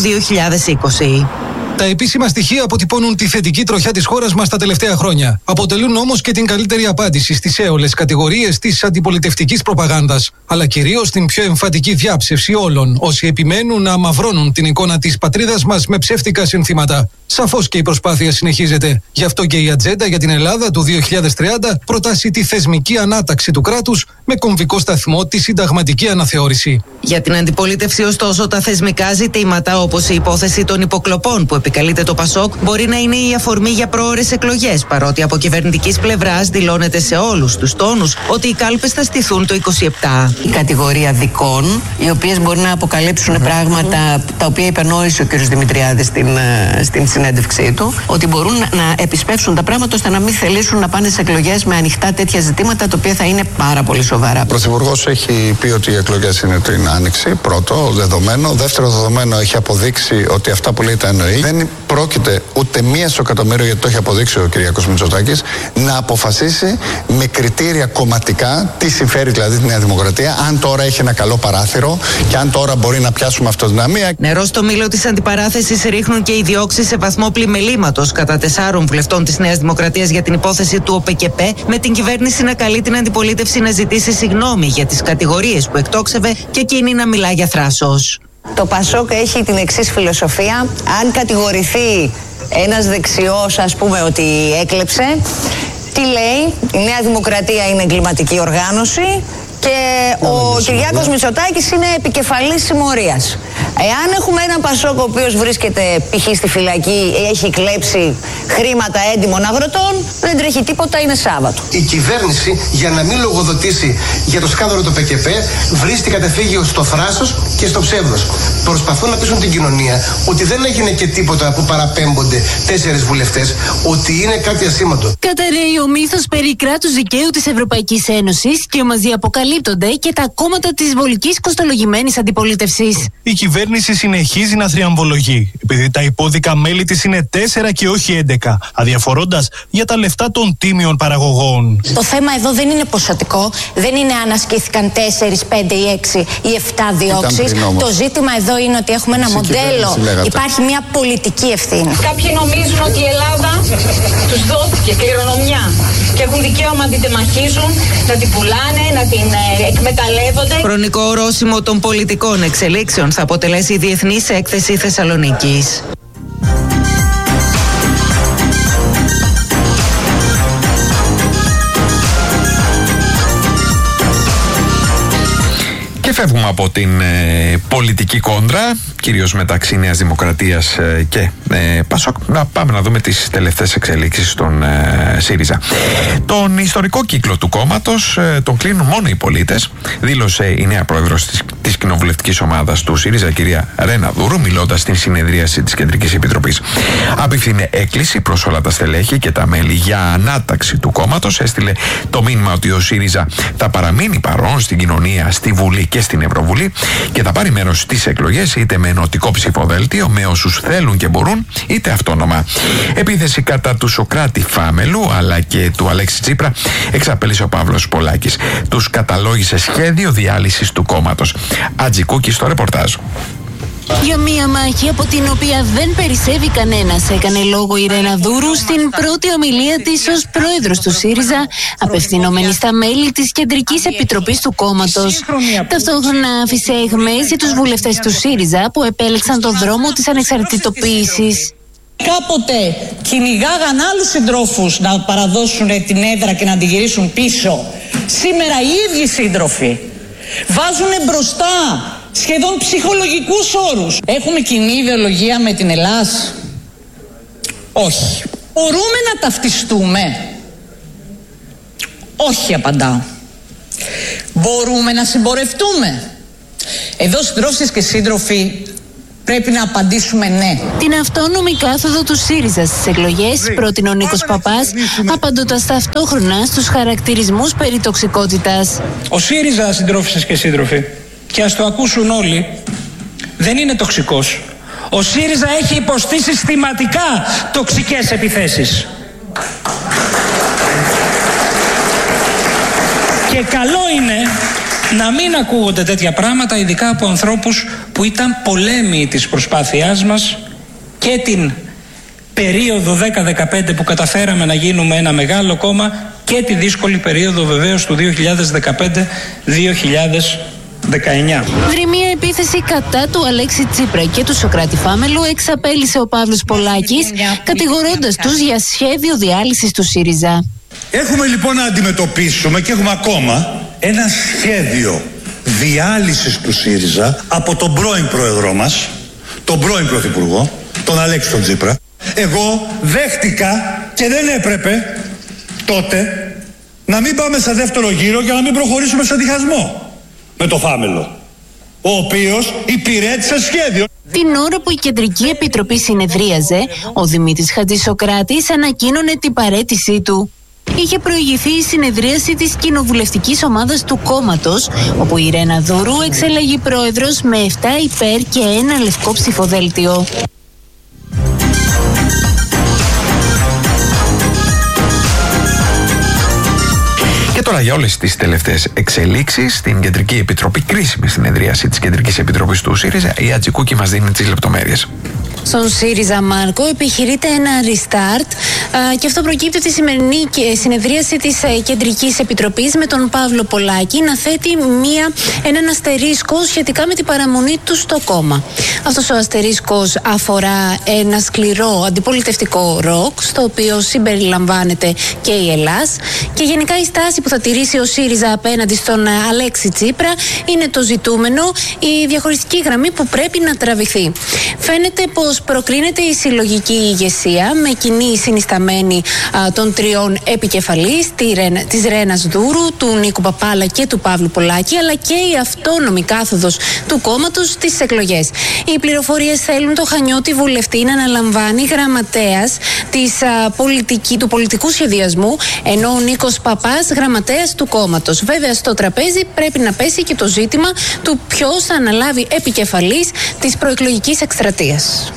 2020. Τα επίσημα στοιχεία αποτυπώνουν τη θετική τροχιά της χώρας μας τα τελευταία χρόνια. Αποτελούν όμως και την καλύτερη απάντηση στις έολες κατηγορίες της αντιπολιτευτικής προπαγάνδας, αλλά κυρίως την πιο εμφατική διάψευση όλων όσοι επιμένουν να αμαυρώνουν την εικόνα της πατρίδας μας με ψεύτικα συνθήματα. Σαφώς και η προσπάθεια συνεχίζεται. Γι' αυτό και η ατζέντα για την Ελλάδα του 2030 προτάσει τη θεσμική ανάταξη του κράτους με κομβικό σταθμό τη συνταγματική αναθεώρηση. Για την αντιπολίτευση, ωστόσο, τα θεσμικά ζητήματα, όπως η υπόθεση των υποκλοπών που επικαλείται το ΠΑΣΟΚ, μπορεί να είναι η αφορμή για πρόωρες εκλογές, παρότι από κυβερνητικής πλευράς δηλώνεται σε όλους τους τόνους ότι οι κάλπες θα στηθούν το 2027. Η κατηγορία δικών, οι οποίες μπορεί να αποκαλύψουν πράγματα τα οποία υπενόησε ο κ. Δημητριάδης στην συνέντευξή του, ότι μπορούν να επισπεύσουν τα πράγματα ώστε να μην θελήσουν να πάνε σε εκλογές με ανοιχτά τέτοια ζητήματα, τα οποία θα είναι πάρα πολύ σοβαρά. Ο Πρωθυπουργός έχει πει ότι οι εκλογές είναι την Άνοιξη, πρώτο δεδομένο. Δεύτερο δεδομένο, έχει αποδείξει ότι αυτά που λέει τα εννοεί. Δεν πρόκειται ούτε μία στο εκατομμύριο, γιατί το έχει αποδείξει ο κ. Μητσοτάκης, να αποφασίσει με κριτήρια κομματικά τι συμφέρει δηλαδή τη Νέα Δημοκρατία, αν τώρα έχει ένα καλό παράθυρο και αν τώρα μπορεί να πιάσουμε αυτοδυναμία. Νερό στο μήλο της αντιπαράθεσης ρίχνουν και οι διώξεις σε βαθμό πλημελήματος κατά 4 βουλευτών της Νέας Δημοκρατίας για την υπόθεση του ΟΠΚΠ, με την κυβέρνηση να καλεί την αντιπολίτευση να ζητήσει συγγνώμη για τις κατηγορίες που εκτόξευε και εκείνη να μιλά για θράσος. Το ΠΑΣΟΚ έχει την εξής φιλοσοφία: αν κατηγορηθεί ένας δεξιός, ας πούμε, ότι έκλεψε, τι λέει? Η Νέα Δημοκρατία είναι εγκληματική οργάνωση και ο Κυριάκος Μητσοτάκης είναι επικεφαλής συμμορίας. Εάν έχουμε έναν ΠΑΣΟΚ ο οποίος βρίσκεται π.χ. στη φυλακή, έχει κλέψει χρήματα έντιμων αγροτών, δεν τρέχει τίποτα, είναι Σάββατο. Η κυβέρνηση, για να μην λογοδοτήσει για το σκάνδαλο του ΠΚΠ, βρίσκει καταφύγιο στο θράσος και στο ψεύδος. Προσπαθούν να πείσουν την κοινωνία ότι δεν έγινε και τίποτα που παραπέμπονται 4 βουλευτές, ότι είναι κάτι ασήμαντο. Καταρρέει ο μύθος περί κράτους δικαίου της Ευρωπαϊκής Ένωσης και μαζί αποκαλύπτονται και τα κόμματα της βολικής κοστολογημένης αντιπολίτευσης. Η κυβέρνηση συνεχίζει να θριαμβολογεί, επειδή τα υπόδικα μέλη της είναι 4 και όχι 11, αδιαφορώντας για τα λεφτά των τίμιων παραγωγών. Το θέμα εδώ δεν είναι ποσοτικό, δεν είναι αν ασκήθηκαν 4, 5 ή 6 ή 7 διώξεις. Το ζήτημα εδώ είναι ότι έχουμε ένα μοντέλο, υπάρχει μια πολιτική ευθύνη. Κάποιοι νομίζουν ότι η Ελλάδα τους δόθηκε κληρονομιά και έχουν δικαίωμα να την τεμαχίζουν, να την πουλάνε, να την εκμεταλλεύονται. Χρονικό ορόσημο των πολιτικών εξελίξεων θα αποτελέσει η Διεθνής Έκθεση Θεσσαλονίκης. Και φεύγουμε από την πολιτική κόντρα, κυρίως μεταξύ Νέας Δημοκρατίας και ΠΑΣΟΚ, να πάμε να δούμε τις τελευταίες εξελίξεις στον ΣΥΡΙΖΑ. Τον ιστορικό κύκλο του κόμματος τον κλείνουν μόνο οι πολίτες, δήλωσε η νέα πρόεδρος της κοινοβουλευτικής ομάδας του ΣΥΡΙΖΑ, κυρία Ρένα Δούρου, μιλώντας στην συνεδρίαση της Κεντρικής Επιτροπής. Απίφθινε έκκληση προς όλα τα στελέχη και τα μέλη για ανάταξη του κόμματος. Έστειλε το μήνυμα ότι ο ΣΥΡΙΖΑ θα παραμείνει παρόν στην κοινωνία, στη Βουλή και στην Ευρωβουλή και θα πάρει μέρος στις εκλογές είτε με ενωτικό ψηφοδέλτιο, με όσους θέλουν και μπορούν, είτε αυτόνομα. Επίθεση κατά του Σωκράτη Φάμελου αλλά και του Αλέξη Τσίπρα εξαπέλυσε ο Παύλος Πολάκης. Τους καταλόγησε σχέδιο διάλυσης του κόμματος. Ατζικούκη στο ρεπορτάζ. Για μία μάχη από την οποία δεν περισσεύει κανένας, έκανε λόγο η Ρένα Δούρου στην πρώτη ομιλία της ως πρόεδρος του ΣΥΡΙΖΑ, απευθυνόμενη στα μέλη της Κεντρικής Επιτροπής του κόμματος. Ταυτόχρονα άφησε αιχμές για τους βουλευτές του ΣΥΡΙΖΑ που επέλεξαν τον δρόμο της ανεξαρτητοποίησης. Κάποτε κυνηγάγαν άλλους συντρόφους να παραδώσουν την έδρα και να την γυρίσουν πίσω. Σήμερα οι ίδιοι σύντροφοι βάζουν μπροστά σχεδόν ψυχολογικούς όρους. Έχουμε κοινή ιδεολογία με την Ελλάς? Όχι. Μπορούμε να ταυτιστούμε? Όχι, απαντάω. Μπορούμε να συμπορευτούμε? Εδώ συντρόφισσες και σύντροφοι πρέπει να απαντήσουμε ναι. Την αυτόνομη κάθοδο του ΣΥΡΙΖΑ στις εκλογές πρότεινε ο Νίκος Παπάς, απαντώντας ταυτόχρονα στους χαρακτηρισμούς περί τοξικότητας. Ο ΣΥΡΙΖΑ, συντρόφισσες και σύντροφοι, και ας το ακούσουν όλοι, δεν είναι τοξικός. Ο ΣΥΡΙΖΑ έχει υποστεί συστηματικά τοξικές επιθέσεις. Και καλό είναι να μην ακούγονται τέτοια πράγματα, ειδικά από ανθρώπους που ήταν πολέμοι της προσπάθειάς μας και την περίοδο 10-15 που καταφέραμε να γίνουμε ένα μεγάλο κόμμα και τη δύσκολη περίοδο βεβαίως του 2015-2019. Δρυμία επίθεση κατά του Αλέξη Τσίπρα και του Σωκράτη Φάμελου εξαπέλυσε ο Παύλος Πολάκης, κατηγορώντας τους για σχέδιο διάλυσης του ΣΥΡΙΖΑ. Έχουμε λοιπόν να αντιμετωπίσουμε και έχουμε ακόμα ένα σχέδιο διάλυσης του ΣΥΡΙΖΑ από τον πρώην πρόεδρό μας, τον πρώην πρωθυπουργό, τον Αλέξη τον Τσίπρα. Εγώ δέχτηκα και δεν έπρεπε τότε να μην πάμε σε δεύτερο γύρο για να μην προχωρήσουμε σε διχασμό με το Φάμελο, ο οποίος υπηρέτησε σχέδιο. Την ώρα που η Κεντρική Επιτροπή συνεδρίαζε, ο Δημήτρης Χατζησοκράτης ανακοίνωνε την παραίτησή του. Είχε προηγηθεί η συνεδρίαση της κοινοβουλευτικής ομάδας του κόμματος, όπου η Ρένα Δούρου εξέλεγε πρόεδρος με 7 υπέρ και 1 λευκό ψηφοδέλτιο. Και τώρα για όλες τις τελευταίες εξελίξεις στην Κεντρική Επιτροπή, κρίσιμη συνεδρίαση της Κεντρικής Επιτροπής του ΣΥΡΙΖΑ, η Ατζικούκη μας δίνει τις λεπτομέρειες. Στον ΣΥΡΙΖΑ, Μάρκο, επιχειρείται ένα restart και αυτό προκύπτει από τη σημερινή συνεδρίαση της Κεντρικής Επιτροπής με τον Παύλο Πολάκη να θέτει έναν αστερίσκο σχετικά με την παραμονή του στο κόμμα. Αυτός ο αστερίσκος αφορά ένα σκληρό αντιπολιτευτικό ροκ, στο οποίο συμπεριλαμβάνεται και η Ελλάς, και γενικά η στάση που θα τηρήσει ο ΣΥΡΙΖΑ απέναντι στον Αλέξη Τσίπρα είναι το ζητούμενο, η διαχωριστική γραμμή που πρέπει να τραβηχθεί. Φαίνεται πως προκρίνεται η συλλογική ηγεσία με κοινή συνισταμένη των τριών επικεφαλής, της Ρένας Δούρου, του Νίκου Παπάλα και του Παύλου Πολάκη, αλλά και η αυτόνομη κάθοδος του κόμματος στις εκλογές. Οι πληροφορίες θέλουν το Χανιώτη βουλευτή να αναλαμβάνει γραμματέας του πολιτικού σχεδιασμού, ενώ ο Νίκος Παπάς γραμματέας του κόμματος. Βέβαια, στο τραπέζι πρέπει να πέσει και το ζήτημα του ποιος θα αναλάβει επικεφαλής της προεκλογικής εκστρατείας.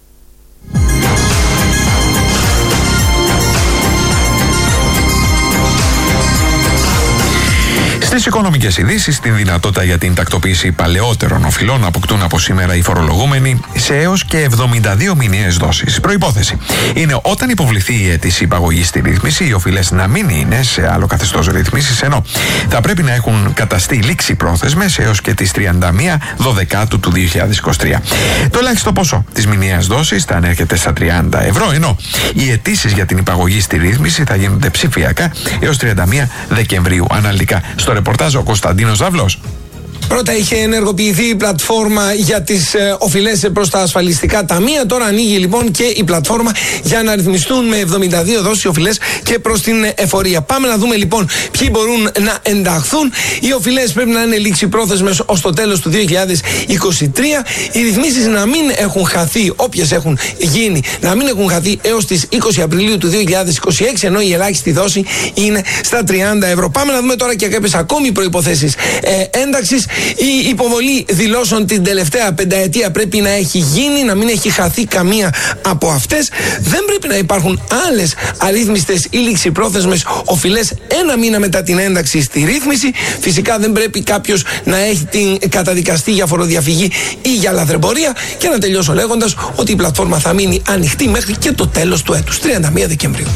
Στις οικονομικές ειδήσεις, την δυνατότητα για την τακτοποίηση παλαιότερων οφειλών αποκτούν από σήμερα οι φορολογούμενοι σε έως και 72 μηνιαίες δόσεις. Προϋπόθεση είναι όταν υποβληθεί η αίτηση υπαγωγής στη ρύθμιση, οι οφειλές να μην είναι σε άλλο καθεστώς ρύθμισης, ενώ θα πρέπει να έχουν καταστεί λήξη πρόθεσμες έως και τις 31 Δωδεκάτου του 2023. Το ελάχιστο ποσό της μηνιαίας δόσης θα ανέρχεται στα 30 ευρώ, ενώ οι αιτήσεις για την υπαγωγή στη ρύθμιση θα γίνονται ψηφιακά έως 31 Δεκεμβρίου. Αναλυτικά στο ρεπορτάζ ο Κωνσταντίνος Ζαβλός. Πρώτα είχε ενεργοποιηθεί η πλατφόρμα για τις οφειλές προς τα ασφαλιστικά ταμεία. Τώρα ανοίγει λοιπόν και η πλατφόρμα για να ρυθμιστούν με 72 δόσεις οφειλές και προς την εφορία. Πάμε να δούμε λοιπόν ποιοι μπορούν να ενταχθούν. Οι οφειλές πρέπει να είναι λήξη πρόθεσμες ως το τέλος του 2023. Οι ρυθμίσεις να μην έχουν χαθεί, όποιες έχουν γίνει, να μην έχουν χαθεί έως τις 20 Απριλίου του 2026, ενώ η ελάχιστη δόση είναι στα 30 ευρώ. Πάμε να δούμε τώρα και κάποιες ακόμη προϋποθέσεις ένταξης. Η υποβολή δηλώσεων την τελευταία πενταετία πρέπει να έχει γίνει, να μην έχει χαθεί καμία από αυτές. Δεν πρέπει να υπάρχουν άλλες αρρύθμιστες ή ληξιπρόθεσμες οφειλές ένα μήνα μετά την ένταξη στη ρύθμιση. Φυσικά δεν πρέπει κάποιος να έχει την καταδικαστεί για φοροδιαφυγή ή για λαθρεμπορία. Και να τελειώσω λέγοντας ότι η πλατφόρμα θα μείνει ανοιχτή μέχρι και το τέλος του έτους, 31 Δεκεμβρίου.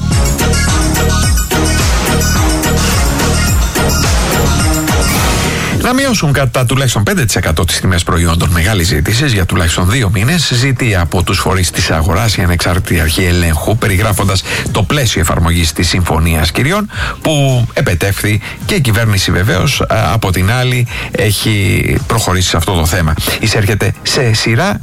Να μειώσουν κατά τουλάχιστον 5% τις τιμές προϊόντων μεγάλης ζήτησης για τουλάχιστον 2 μήνες, ζητεί από τους φορείς της αγοράς η ανεξάρτητη αρχή ελέγχου, περιγράφοντας το πλαίσιο εφαρμογής της Συμφωνίας Κυριών, που επετεύχθη και η κυβέρνηση βεβαίως από την άλλη έχει προχωρήσει σε αυτό το θέμα. Εισέρχεται σε σειρά,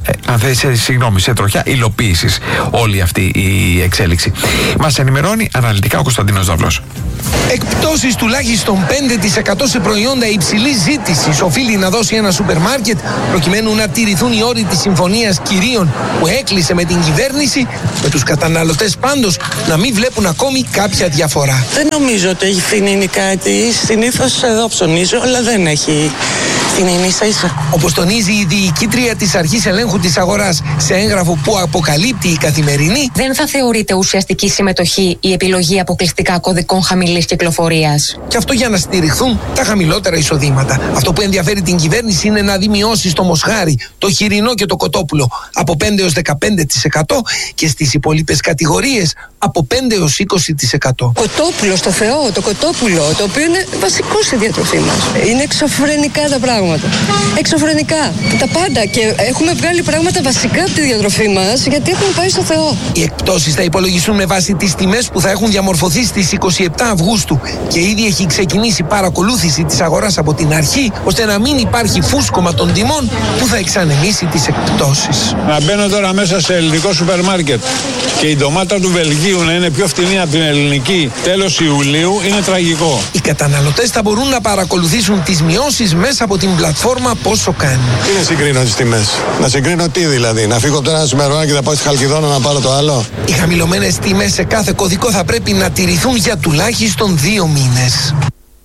σε τροχιά υλοποίησης όλη αυτή η εξέλιξη. Μας ενημερώνει αναλυτικά ο Κωνσταντίνος Δαυλός. Εκπτώσεις τουλάχιστον 5% σε προϊόντα υψηλής ζήτησης οφείλει να δώσει ένα σούπερ μάρκετ προκειμένου να τηρηθούν οι όροι της Συμφωνίας Κυρίων που έκλεισε με την κυβέρνηση, με τους καταναλωτές πάντως να μην βλέπουν ακόμη κάποια διαφορά. Δεν νομίζω ότι έχει φθηνίνει κάτι. Συνήθως εδώ ψωνίζω, αλλά δεν έχει φθηνίνει ίσα-ίσα. Όπως τονίζει η διοικήτρια της Αρχής Ελέγχου της Αγοράς σε έγγραφο που αποκαλύπτει η Καθημερινή, δεν θα θεωρείται ουσιαστική συμμετοχή η επιλογή αποκλειστικά κωδικών χαμηλής κυκλοφορίας. Και αυτό για να στηριχθούν τα χαμηλότερα εισοδήματα. Αυτό που ενδιαφέρει την κυβέρνηση είναι να δει μειώσεις στο μοσχάρι, το χοιρινό και το κοτόπουλο από 5 έως 15% και στις υπόλοιπες κατηγορίες από 5 έως 20%. Κοτόπουλο στο Θεό, το κοτόπουλο, το οποίο είναι βασικό στη διατροφή μας. Είναι εξωφρενικά τα πράγματα. Εξωφρενικά. Τα πάντα. Και έχουμε βγάλει πράγματα βασικά από τη διατροφή μας γιατί έχουμε πάει στο Θεό. Οι εκπτώσεις θα υπολογιστούν με βάση τις τιμές που θα έχουν διαμορφωθεί στις 27 Αυγούστου και ήδη έχει ξεκινήσει παρακολούθηση της αγοράς από την αρχή, ώστε να μην υπάρχει φούσκωμα των τιμών που θα εξανεμίσει τις εκπτώσεις. Να μπαίνω τώρα μέσα σε ελληνικό σούπερ μάρκετ και η ντομάτα του Βελγίου να είναι πιο φθηνή από την ελληνική τέλος Ιουλίου είναι τραγικό. Οι καταναλωτές θα μπορούν να παρακολουθήσουν τις μειώσεις μέσα από την πλατφόρμα Πόσο Κάνει. Τι να συγκρίνω τις τιμές? Να συγκρίνω τι δηλαδή? Να φύγω από το ένα σούπερ μάρκετ και θα πάω στη Χαλκιδόνα να πάρω το άλλο? Οι χαμηλωμένες τιμές σε κάθε κωδικό θα πρέπει να τηρηθούν για τουλάχιστον 2 μήνες.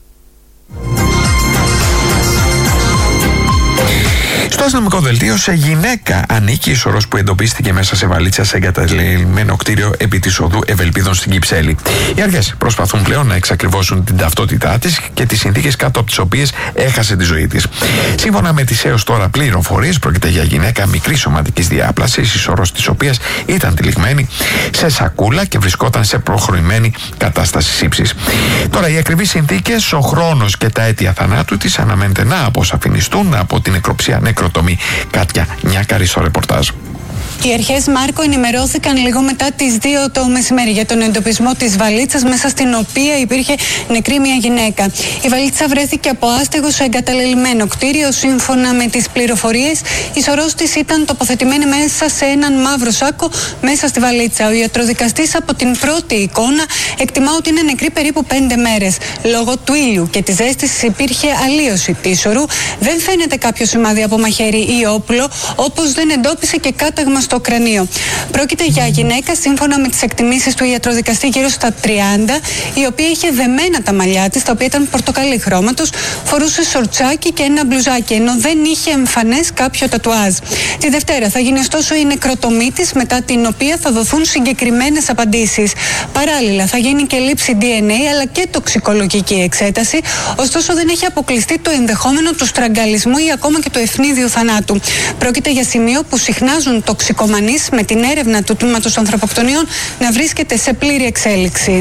Στο αστυνομικό δελτίο, σε γυναίκα ανήκει η σωρός που εντοπίστηκε μέσα σε βαλίτσα σε εγκαταλειμμένο κτίριο επί της οδού Ευελπίδων στην Κυψέλη. Οι αρχές προσπαθούν πλέον να εξακριβώσουν την ταυτότητά της και τις συνθήκες κάτω από τις οποίες έχασε τη ζωή της. Σύμφωνα με τις έως τώρα πληροφορίες, πρόκειται για γυναίκα μικρής σωματικής διάπλασης, η σωρός της οποίας ήταν τυλιγμένη σε σακούλα και βρισκόταν σε προχωρημένη κατάσταση ύψης. Τώρα, οι ακριβείς συνθήκες, ο χρόνος και τα αίτια θανάτου της αναμένεται να αποσαφινιστούν από την νεκροψία νεκροτομή Κάτια Νιάκαρη στο ρεπορτάζ. Οι αρχές, Μάρκο, ενημερώθηκαν λίγο μετά τις 2 το μεσημέρι για τον εντοπισμό της βαλίτσας μέσα στην οποία υπήρχε νεκρή μια γυναίκα. Η βαλίτσα βρέθηκε από άστεγο σε εγκαταλελειμμένο κτίριο. Σύμφωνα με τις πληροφορίες, η σωρός της ήταν τοποθετημένη μέσα σε έναν μαύρο σάκο μέσα στη βαλίτσα. Ο ιατροδικαστής από την πρώτη εικόνα εκτιμά ότι είναι νεκρή περίπου 5 μέρες. Λόγω του ήλιου και της ζέστησης υπήρχε αλλίωση της σωρού. Δεν φαίνεται κάποιο σημάδι από μαχαίρι ή όπλο, όπως δεν εντόπισε και κάταγμα στο κρανίο. Πρόκειται για γυναίκα, σύμφωνα με τις εκτιμήσεις του ιατροδικαστή, γύρω στα 30, η οποία είχε δεμένα τα μαλλιά της, τα οποία ήταν πορτοκαλί χρώματος, φορούσε σορτσάκι και ένα μπλουζάκι, ενώ δεν είχε εμφανές κάποιο τατουάζ. Τη Δευτέρα θα γίνει ωστόσο η νεκροτομή της, μετά την οποία θα δοθούν συγκεκριμένες απαντήσεις. Παράλληλα, θα γίνει και λήψη DNA αλλά και τοξικολογική εξέταση, ωστόσο δεν έχει αποκλειστεί το ενδεχόμενο του στραγγαλισμού ή ακόμα και του ευνίδιου θανάτου. Πρόκειται για σημείο που συχνάζουν τοξικομανείς, με την έρευνα του τμήματος ανθρωποκτονιών να βρίσκεται σε πλήρη εξέλιξη.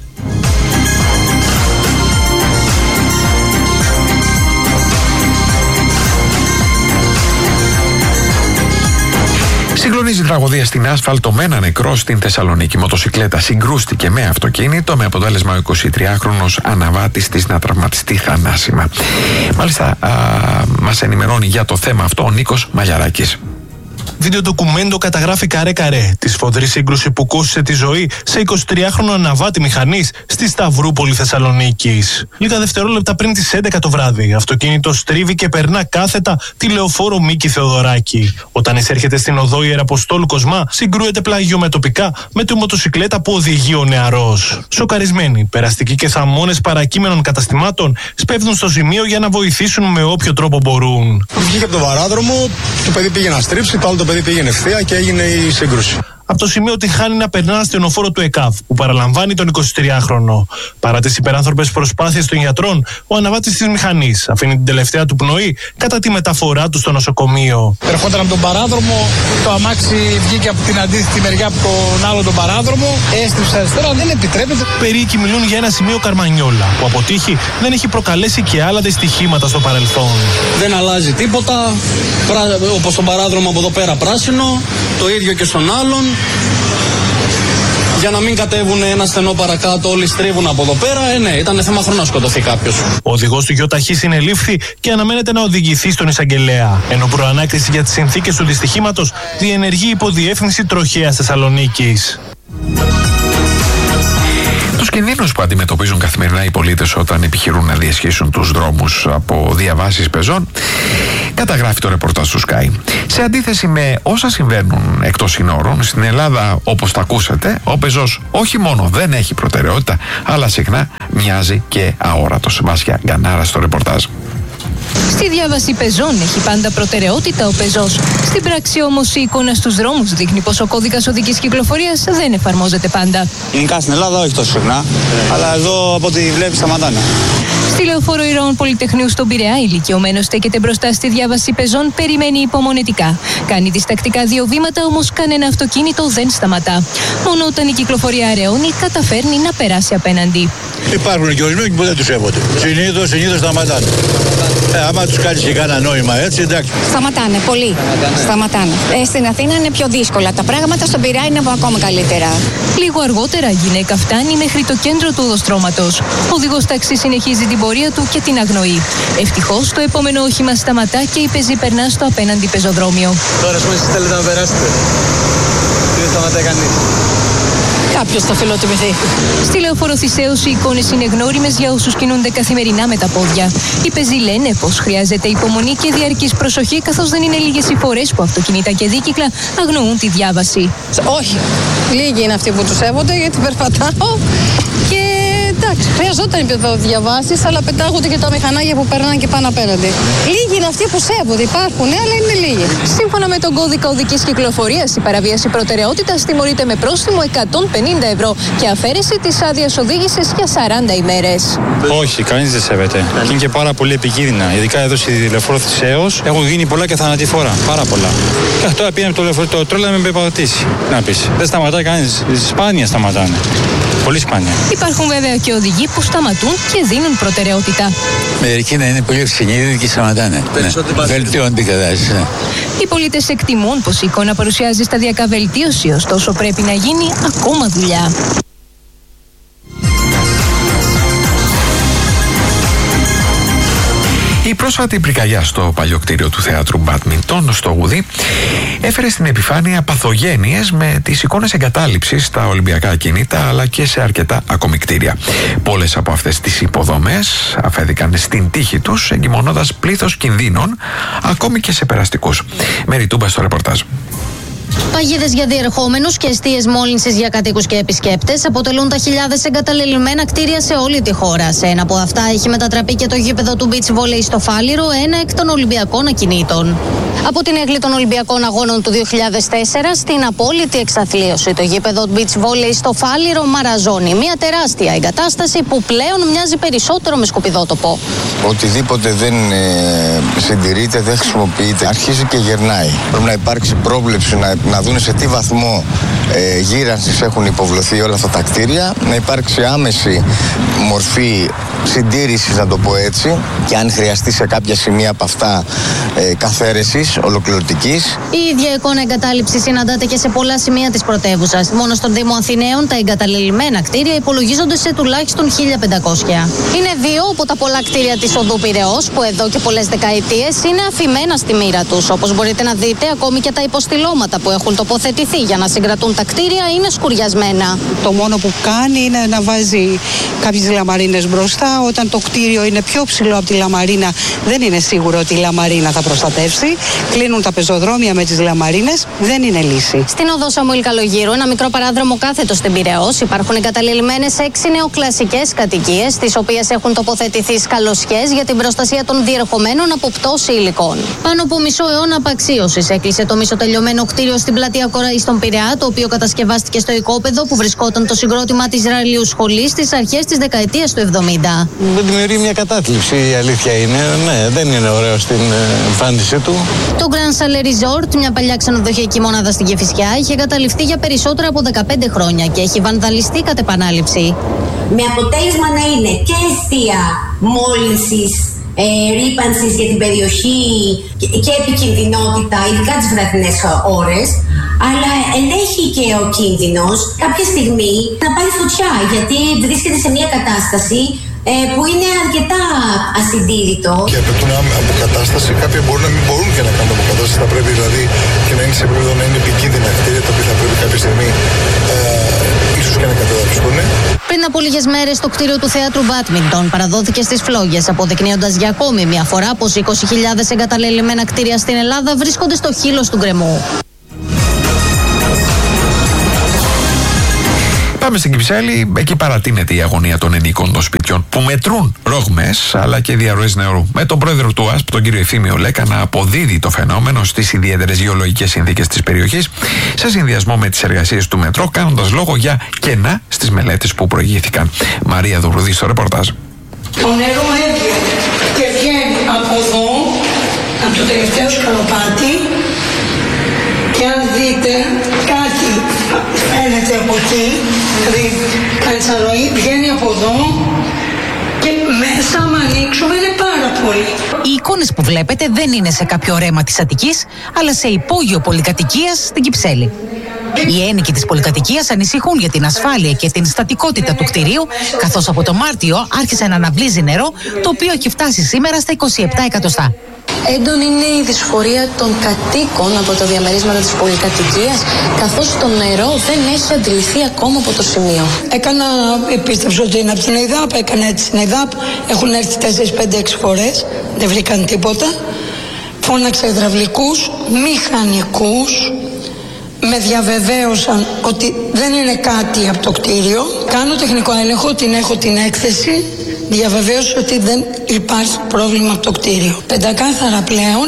Συγκλονίζει τραγωδία στην άσφαλτο με ένα νεκρό στην Θεσσαλονίκη. Μοτοσικλέτα συγκρούστηκε με αυτοκίνητο, με αποτέλεσμα ο 23χρονος αναβάτης της να τραυματιστεί θανάσιμα. Μάλιστα, μας ενημερώνει για το θέμα αυτό ο Νίκος Μαλιαράκης. Βιντεοντοκουμέντο καταγράφει καρέ-καρέ τη σφοδρή σύγκρουση που κόστησε τη ζωή σε 23χρονο αναβάτη μηχανής στη Σταυρούπολη Θεσσαλονίκης. Λίγα δευτερόλεπτα πριν τις 11 το βράδυ, αυτοκίνητο στρίβει και περνά κάθετα τη λεωφόρο Μίκη Θεοδωράκη. Όταν εισέρχεται στην οδό Ιεραποστόλου Κοσμά, συγκρούεται πλαγιομετωπικά με τη μοτοσικλέτα που οδηγεί ο νεαρός. Σοκαρισμένοι, περαστικοί και θαμώνες παρακείμενων καταστημάτων σπέβδουν στο σημείο για να βοηθήσουν με όποιο τρόπο μπορούν. Βγήκε από τον παράδρομο, το παιδί πήγε να στρίψει, το άλλο το παιδί πήγαινε ευθεία και έγινε η σύγκρουση. Από το σημείο την χάνει να περνά στενοφόρο του ΕΚΑΒ, που παραλαμβάνει τον 23χρονο. Παρά τις υπεράνθρωπες προσπάθειες των γιατρών, ο αναβάτης της μηχανής αφήνει την τελευταία του πνοή κατά τη μεταφορά του στο νοσοκομείο. Ερχόταν από τον παράδρομο, το αμάξι βγήκε από την αντίθετη μεριά από τον άλλο τον παράδρομο, έστριψε αριστερά, δεν επιτρέπεται. Περίοικοι μιλούν για ένα σημείο Καρμανιόλα, που από τύχη δεν έχει προκαλέσει και άλλα δυστυχήματα στο παρελθόν. Δεν αλλάζει τίποτα, όπως στον παράδρομο από εδώ πέρα πράσινο, το ίδιο και στον άλλον. Για να μην κατέβουν ένα στενό παρακάτω, όλοι στρίβουν από εδώ πέρα. Ναι, ήταν θέμα χρόνου να σκοτωθεί κάποιος. Ο οδηγός του ΙΟΤΑΧΗ συνελήφθη και αναμένεται να οδηγηθεί στον εισαγγελέα. Ενώ προανάκριση για τις συνθήκες του δυστυχήματος διενεργεί υποδιεύθυνση τροχέας Θεσσαλονίκης. Τους κινδύνους που αντιμετωπίζουν καθημερινά οι πολίτες όταν επιχειρούν να διασχίσουν τους δρόμους από διαβάσεις πεζών, καταγράφει το ρεπορτάζ του Sky. Σε αντίθεση με όσα συμβαίνουν εκτός συνόρων, στην Ελλάδα, όπως τα ακούσατε, ο πεζός όχι μόνο δεν έχει προτεραιότητα, αλλά συχνά μοιάζει και αόρατος. Βάσια Γκανάρα στο ρεπορτάζ. Στη διάβαση πεζών έχει πάντα προτεραιότητα ο πεζός. Στην πράξη όμως η εικόνα στους δρόμους δείχνει πως ο κώδικας οδικής κυκλοφορίας δεν εφαρμόζεται πάντα. Γενικά στην Ελλάδα όχι τόσο συχνά, αλλά εδώ από ό,τι βλέπει σταματάνε. Στη λεωφόρο Ηρώων Πολυτεχνείου στον Πειραιά, ηλικιωμένος στέκεται μπροστά στη διάβαση πεζών, περιμένει υπομονετικά. Κάνει διστακτικά 2 βήματα, όμως κανένα αυτοκίνητο δεν σταματά. Μόνο όταν η κυκλοφορία αραιώνει, καταφέρνει να περάσει απέναντι. Υπάρχουν και ορισμένοι που δεν τους σέβονται. Συνήθως σταματάνε. Άμα τους κάνεις και κάνα νόημα έτσι, εντάξει. Σταματάνε, πολύ. Σταματάνε. Στην Αθήνα είναι πιο δύσκολα τα πράγματα, στον Πειραιά είναι ακόμα καλύτερα. Λίγο αργότερα η γυναίκα φτάνει μέχρι το κέντρο του οδοστρώματος. Ο οδηγός ταξί συνεχίζει την πορεία του και την αγνοεί. Ευτυχώς το επόμενο όχημα σταματά και η πεζή περνά στο απέναντι πεζοδρόμιο. Τώρα εσείς θέλετε να περάσετε. Δεν σταματάει κανείς. Κάποιος θα φιλοτιμηθεί. Στη λεωφόρο Θησέως οι εικόνες είναι γνώριμες για όσους κινούνται καθημερινά με τα πόδια. Οι πεζοί λένε πως χρειάζεται υπομονή και διαρκής προσοχή, καθώς δεν είναι λίγες οι φορές που αυτοκίνητα και δίκυκλα αγνοούν τη διάβαση. Όχι. Λίγοι είναι αυτοί που τους σέβονται, γιατί περπατάω και εντάξει, χρειαζόταν να διαβάσεις, αλλά πετάγονται και τα μηχανάκια που περνάνε και πάνε απέναντι. Λίγοι είναι αυτοί που σέβονται, υπάρχουν, αλλά είναι λίγοι. Σύμφωνα με τον κώδικα οδικής κυκλοφορίας, η παραβίαση προτεραιότητας τιμωρείται με πρόστιμο 150 ευρώ και αφαίρεση της άδειας οδήγησης για 40 ημέρες. Όχι, κανείς δεν σέβεται. Και είναι και πάρα πολύ επικίνδυνα. Ειδικά εδώ στη λεωφόρο Θησέως έχουν γίνει πολλά και θανατηφόρα. Πάρα πολλά. Και τώρα πήγαμε το λεωφορείο, το τρόλα με πατήσει. Να πεις. Δεν σταματάει κανείς. Σπάνια σταματάνε. Πολύ σπάνια. Υπάρχουν βέβαια και οδηγοί που σταματούν και δίνουν προτεραιότητα. Μερικοί να είναι πολύ ευσυνείδητοι και σταματάνε. Βελτιώνουν την κατάσταση. Οι πολίτες εκτιμούν πως η εικόνα παρουσιάζει σταδιακά βελτίωση, ωστόσο πρέπει να γίνει ακόμα δουλειά. Η πρόσφατη πυρκαγιά στο παλιό κτίριο του Θεάτρου Μπάντμιντον στο Γουδί έφερε στην επιφάνεια παθογένειες με τις εικόνες εγκατάλειψης στα Ολυμπιακά ακίνητα αλλά και σε αρκετά ακόμη κτίρια. Πολλές από αυτές τις υποδομές αφέθηκαν στην τύχη τους, εγκυμονώντας πλήθος κινδύνων ακόμη και σε περαστικούς. Μέρη Τούμπα στο ρεπορτάζ. Παγίδες για διερχόμενους και εστίες μόλυνσης για κατοίκους και επισκέπτες αποτελούν τα χιλιάδες εγκαταλελειμμένα κτίρια σε όλη τη χώρα. Σε ένα από αυτά έχει μετατραπεί και το γήπεδο του beach volley στο Φάληρο, ένα εκ των Ολυμπιακών ακινήτων. Από την έγκλη των Ολυμπιακών Αγώνων του 2004 στην απόλυτη εξαθλίωση, το γήπεδο beach volley στο Φάληρο μαραζώνει. Μια τεράστια εγκατάσταση που πλέον μοιάζει περισσότερο με σκουπιδότοπο. Οτιδήποτε δεν συντηρείται, δεν χρησιμοποιείται, αρχίζει και γερνάει. Πρέπει να υπάρξει πρόβλεψη, να δουν σε τι βαθμό γύρανσης έχουν υποβληθεί όλα αυτά τα κτίρια, να υπάρξει άμεση μορφή συντήρησης, να το πω έτσι, και αν χρειαστεί σε κάποια σημεία από αυτά καθαίρεσης ολοκληρωτικής. Η ίδια εικόνα εγκατάλειψης συναντάται και σε πολλά σημεία της πρωτεύουσας. Μόνο στον Δήμο Αθηναίων τα εγκαταλελειμμένα κτίρια υπολογίζονται σε τουλάχιστον 1.500. Είναι δύο από τα πολλά κτίρια της οδού Πειραιώς που εδώ και πολλές δεκαετίες είναι αφημένα στη μοίρα τους. Όπως μπορείτε να δείτε, ακόμη και τα υποστηλώματα που έχουν τοποθετηθεί για να συγκρατούν τα κτίρια είναι σκουριασμένα. Το μόνο που κάνει είναι να βάζει κάποιες λαμαρίνες μπροστά. Όταν το κτίριο είναι πιο ψηλό από τη λαμαρίνα, δεν είναι σίγουρο ότι η λαμαρίνα θα προστατεύσει. Κλείνουν τα πεζοδρόμια με τις λαμαρίνες. Δεν είναι λύση. Στην οδό Σαμουήλ Καλογύρου, ένα μικρό παράδρομο κάθετο στην Πειραιώς, υπάρχουν εγκαταλελειμμένες 6 νεοκλασικές κατοικίες, τις οποίες έχουν τοποθετηθεί σκαλωσιές για την προστασία των διερχομένων από πτώση υλικών. Πάνω από μισό αιώνα απαξίωσης έκλεισε το μισοτελειωμένο κτίριο στην πλατεία Κοραή στον Πειραιά, το οποίο κατασκευάστηκε στο οικόπεδο που βρισκόταν το συγκρότημα της Ισραηλίου σχολής στις αρχές της δεκαετίας του 70. Δεν δημιουργεί μια κατάθλιψη, η αλήθεια είναι. Ναι, δεν είναι ωραίο στην εμφάνισή του. Το Grand Chalet Resort, μια παλιά ξενοδοχειακή μονάδα στην Κηφισιά, είχε εγκαταλειφθεί για περισσότερα από 15 χρόνια και έχει βανδαλιστεί κατ' επανάληψη. Με αποτέλεσμα να είναι και αιστεία μόλυνσης, ρύπανσης για την περιοχή και επικινδυνότητα, ειδικά τις βραδινές ώρες, αλλά ενέχει και ο κίνδυνος κάποια στιγμή να πάρει φωτιά, γιατί βρίσκεται σε μια κατάσταση που είναι αρκετά ασυντήρητο. Και απαιτούν αποκατάσταση. Κάποιοι μπορεί να μην μπορούν και να κάνουν αποκατάσταση. Θα πρέπει δηλαδή και να είναι σε επίπεδο να είναι επικίνδυνα κτίρια, τα οποία θα πρέπει κάποια στιγμή ίσως και να καταδαριστούν. Πριν από λίγες μέρες, το κτίριο του Θεάτρου Μπάντμιντον παραδόθηκε στις φλόγες, αποδεικνύοντας για ακόμη μια φορά πως 20.000 εγκαταλελειμμένα κτίρια στην Ελλάδα βρίσκονται στο χείλος του γκρεμού. Πάμε στην Κυψέλη, εκεί παρατείνεται η αγωνία των ενοίκων των σπιτιών που μετρούν ρογμές αλλά και διαρροές νερού. Με τον πρόεδρο του ΑΣΠ, τον κύριο Ευθύμιο Λέκα, να αποδίδει το φαινόμενο στις ιδιαίτερες γεωλογικές συνθήκες της περιοχής σε συνδυασμό με τις εργασίες του μετρό, κάνοντας λόγο για κενά στις μελέτες που προηγήθηκαν. Μαρία Δουρουδή στο ρεπορτάζ. Το νερό έβγαινε και βγαίνει από εδώ, από το τελευταίο σκαλοπάτι. Και αν δείτε κάτι φαίνεται από εκεί, δηλαδή καντσαροή βγαίνει από εδώ και μέσα άμα ανοίξουμε είναι πάρα πολύ. Οι εικόνες που βλέπετε δεν είναι σε κάποιο ρέμα της Αττικής, αλλά σε υπόγειο πολυκατοικίας στην Κυψέλη. Οι ένοικοι της πολυκατοικίας ανησυχούν για την ασφάλεια και την στατικότητα του κτηρίου, καθώς από το Μάρτιο άρχισε να αναβλύζει νερό, το οποίο έχει φτάσει σήμερα στα 27 εκατοστά. Έντονη είναι η δυσφορία των κατοίκων από τα διαμερίσματα της πολυκατοικίας, καθώς το νερό δεν έχει αντιληφθεί ακόμα από το σημείο. Πίστεψα ότι είναι από την ΕΙΔΑΠ, έκανα έτσι στην ΕΙΔΑΠ, έχουν έρθει 4-5-6 φορές, δεν βρήκαν τίποτα. Φώναξα υδραυλικούς, μηχανικούς, με διαβεβαίωσαν ότι δεν είναι κάτι από το κτίριο. Κάνω τεχνικό έλεγχο, την έχω την έκθεση. Διαβεβαίωσε ότι δεν υπάρχει πρόβλημα από το κτίριο. Πεντακάθαρα πλέον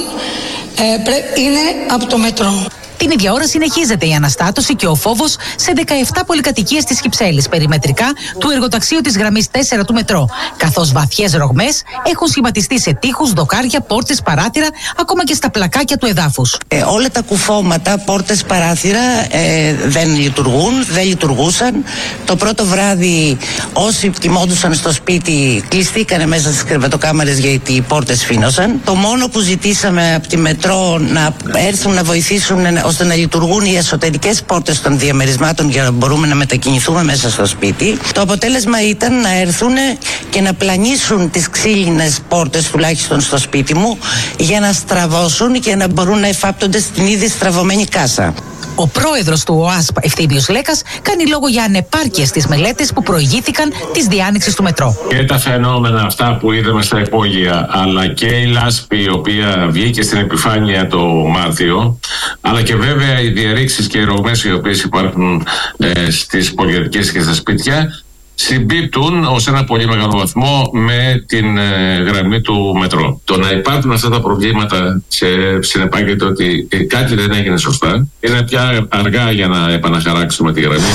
είναι από το μετρό. Την ίδια ώρα συνεχίζεται η αναστάτωση και ο φόβος σε 17 πολυκατοικίες της Κυψέλης, περιμετρικά του εργοταξίου της γραμμής 4 του μετρό, καθώς βαθιές ρογμές έχουν σχηματιστεί σε τοίχους, δοκάρια, πόρτες, παράθυρα, ακόμα και στα πλακάκια του εδάφους. Όλα τα κουφώματα, πόρτες, παράθυρα δεν λειτουργούσαν. Το πρώτο βράδυ όσοι κοιμόντουσαν στο σπίτι κλειστήκανε μέσα στις κρεβατοκάμαρες γιατί οι πόρτες φύνωσαν. Το μόνο που ζητήσαμε από τη μετρό να έρθουν να βοηθήσουν ώστε να λειτουργούν οι εσωτερικές πόρτες των διαμερισμάτων για να μπορούμε να μετακινηθούμε μέσα στο σπίτι. Το αποτέλεσμα ήταν να έρθουν και να πλανήσουν τις ξύλινες πόρτες, τουλάχιστον στο σπίτι μου, για να στραβώσουν και να μπορούν να εφάπτονται στην ήδη στραβωμένη κάσα. Ο πρόεδρος του ΟΑΣΠ, Ευθύμιος Λέκας, κάνει λόγο για ανεπάρκειες στις μελέτες που προηγήθηκαν της διάνοιξης του μετρό. Και τα φαινόμενα αυτά που είδαμε στα υπόγεια, αλλά και η λάσπη η οποία βγήκε στην επιφάνεια το Μάρτιο, αλλά και βέβαια οι διαρρήξεις και οι ρογμές οι οποίες υπάρχουν στις πολυκατοικίες και στα σπίτια, συμπίπτουν ως ένα πολύ μεγάλο βαθμό με την γραμμή του μετρό. Το να υπάρχουν αυτά τα προβλήματα συνεπάγεται ότι κάτι δεν έγινε σωστά. Είναι πια αργά για να επαναχαράξουμε τη γραμμή.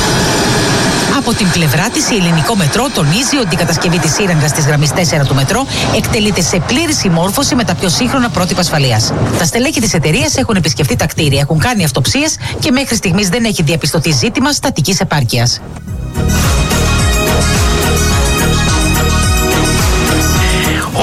Από την πλευρά της, η Ελληνικό Μετρό τονίζει ότι η κατασκευή της σύραγγας της γραμμής 4 του μετρό εκτελείται σε πλήρη συμμόρφωση με τα πιο σύγχρονα πρότυπα ασφαλείας. Τα στελέχη της εταιρείας έχουν επισκεφτεί τα κτίρια, έχουν κάνει αυτοψίες και μέχρι στιγμής δεν έχει διαπιστωθεί ζήτημα στατικής επάρκειας.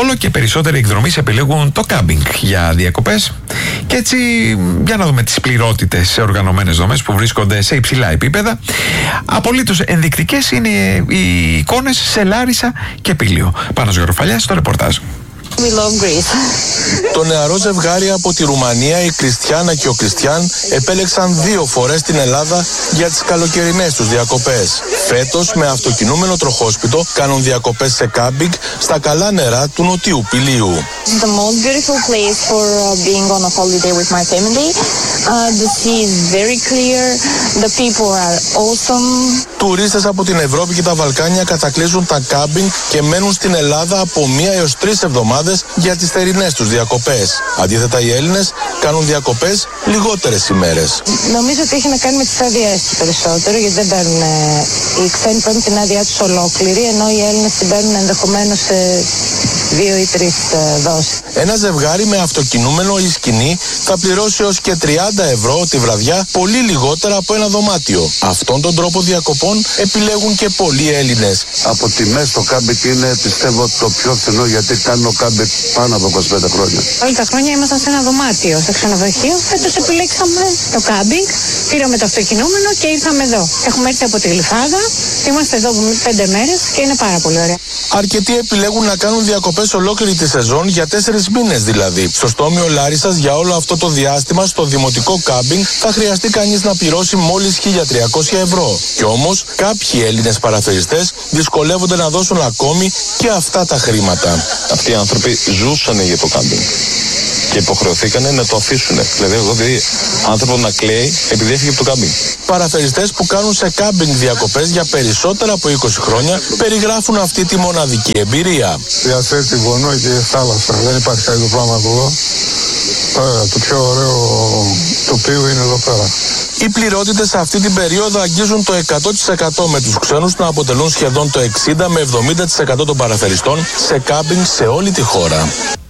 Όλο και περισσότεροι εκδρομείς επιλέγουν το κάμπινγκ για διακοπές και έτσι για να δούμε τις πληρότητες σε οργανωμένες δομές που βρίσκονται σε υψηλά επίπεδα. Απολύτως ενδεικτικές είναι οι εικόνες σε Λάρισα και Πήλιο. Πάνος Γεροφαλιάς στο ρεπορτάζ. We love Greece. Το νεαρό ζευγάρι από τη Ρουμανία, η Κριστιάνα και ο Κριστιάν, επέλεξαν 2 φορές την Ελλάδα για τις καλοκαιρινές τους διακοπές. Φέτος, με αυτοκινούμενο τροχόσπιτο, κάνουν διακοπές σε κάμπινγκ στα καλά νερά του νοτιού Πηλίου. The most beautiful place for being on a holiday with my family. The sea is very clear. The people are awesome. Τουρίστες από την Ευρώπη και τα Βαλκάνια κατακλείζουν τα κάμπινγκ και μένουν στην Ελλάδα από 1 έως 3 εβδομάδες για τις θερινές τους διακοπές. Αντίθετα, οι Έλληνες κάνουν διακοπές λιγότερες ημέρες. Νομίζω ότι έχει να κάνει με τις άδειές τους περισσότερο, γιατί δεν παίρνουν. Οι ξένοι παίρνουν την άδειά τους ολόκληρη, ενώ οι Έλληνες την παίρνουν ενδεχομένως σε 2 ή 3 δόσεις. Ένα ζευγάρι με αυτοκινούμενο ή σκηνή θα πληρώσει έως και 30 ευρώ τη βραδιά, πολύ λιγότερα από ένα δωμάτιο. Αυτόν τον τρόπο διακοπών επιλέγουν και πολλοί Έλληνες. Από τιμές το κάμπινγκ είναι, πιστεύω, το πιο φθηνό, γιατί κάνω κάμπινγκ πάνω από 25 χρόνια. Όλα τα χρόνια ήμασταν σε ένα δωμάτιο, στο ξενοδοχείο. Φέτος επιλέξαμε το κάμπινγκ, πήραμε το αυτοκινούμενο και ήρθαμε εδώ. Έχουμε έρθει από τη Γλυφάδα, είμαστε εδώ 5 μέρες και είναι πάρα πολύ ωραία. Αρκετοί επιλέγουν να κάνουν διακοπές ολόκληρη τη σεζόν, για 4 μήνες δηλαδή. Στο στόμιο Λάρισσας, για όλο αυτό το διάστημα, στο δημοτικό κάμπινγκ, θα χρειαστεί κανείς να πληρώσει μόλις 1.300 ευρώ. Κι όμως, κάποιοι Έλληνες παραφεριστές δυσκολεύονται να δώσουν ακόμη και αυτά τα χρήματα. Αυτοί οι άνθρωποι ζούσαν για το κάμπινγκ και υποχρεωθήκανε να το αφήσουν. Δηλαδή, εγώ δει άνθρωπο να κλαίει επειδή έφυγε από το κάμπινγκ. Παραφεριστές που κάνουν σε κάμπινγκ διακοπές για περισσότερα από 20 χρόνια περιγράφουν αυτή τη μοναδική εμπειρία. Διαθέτει βουνό και θάλασσα. Δεν υπάρχει κάτι πράγμα εδώ. Το πιο ωραίο τοπίο είναι εδώ πέρα. Οι πληρότητες σε αυτή την περίοδο αγγίζουν το 100%, με τους ξένους να αποτελούν σχεδόν το 60 με 70% των παραφεριστών σε κάμπινγκ σε όλη τη χώρα.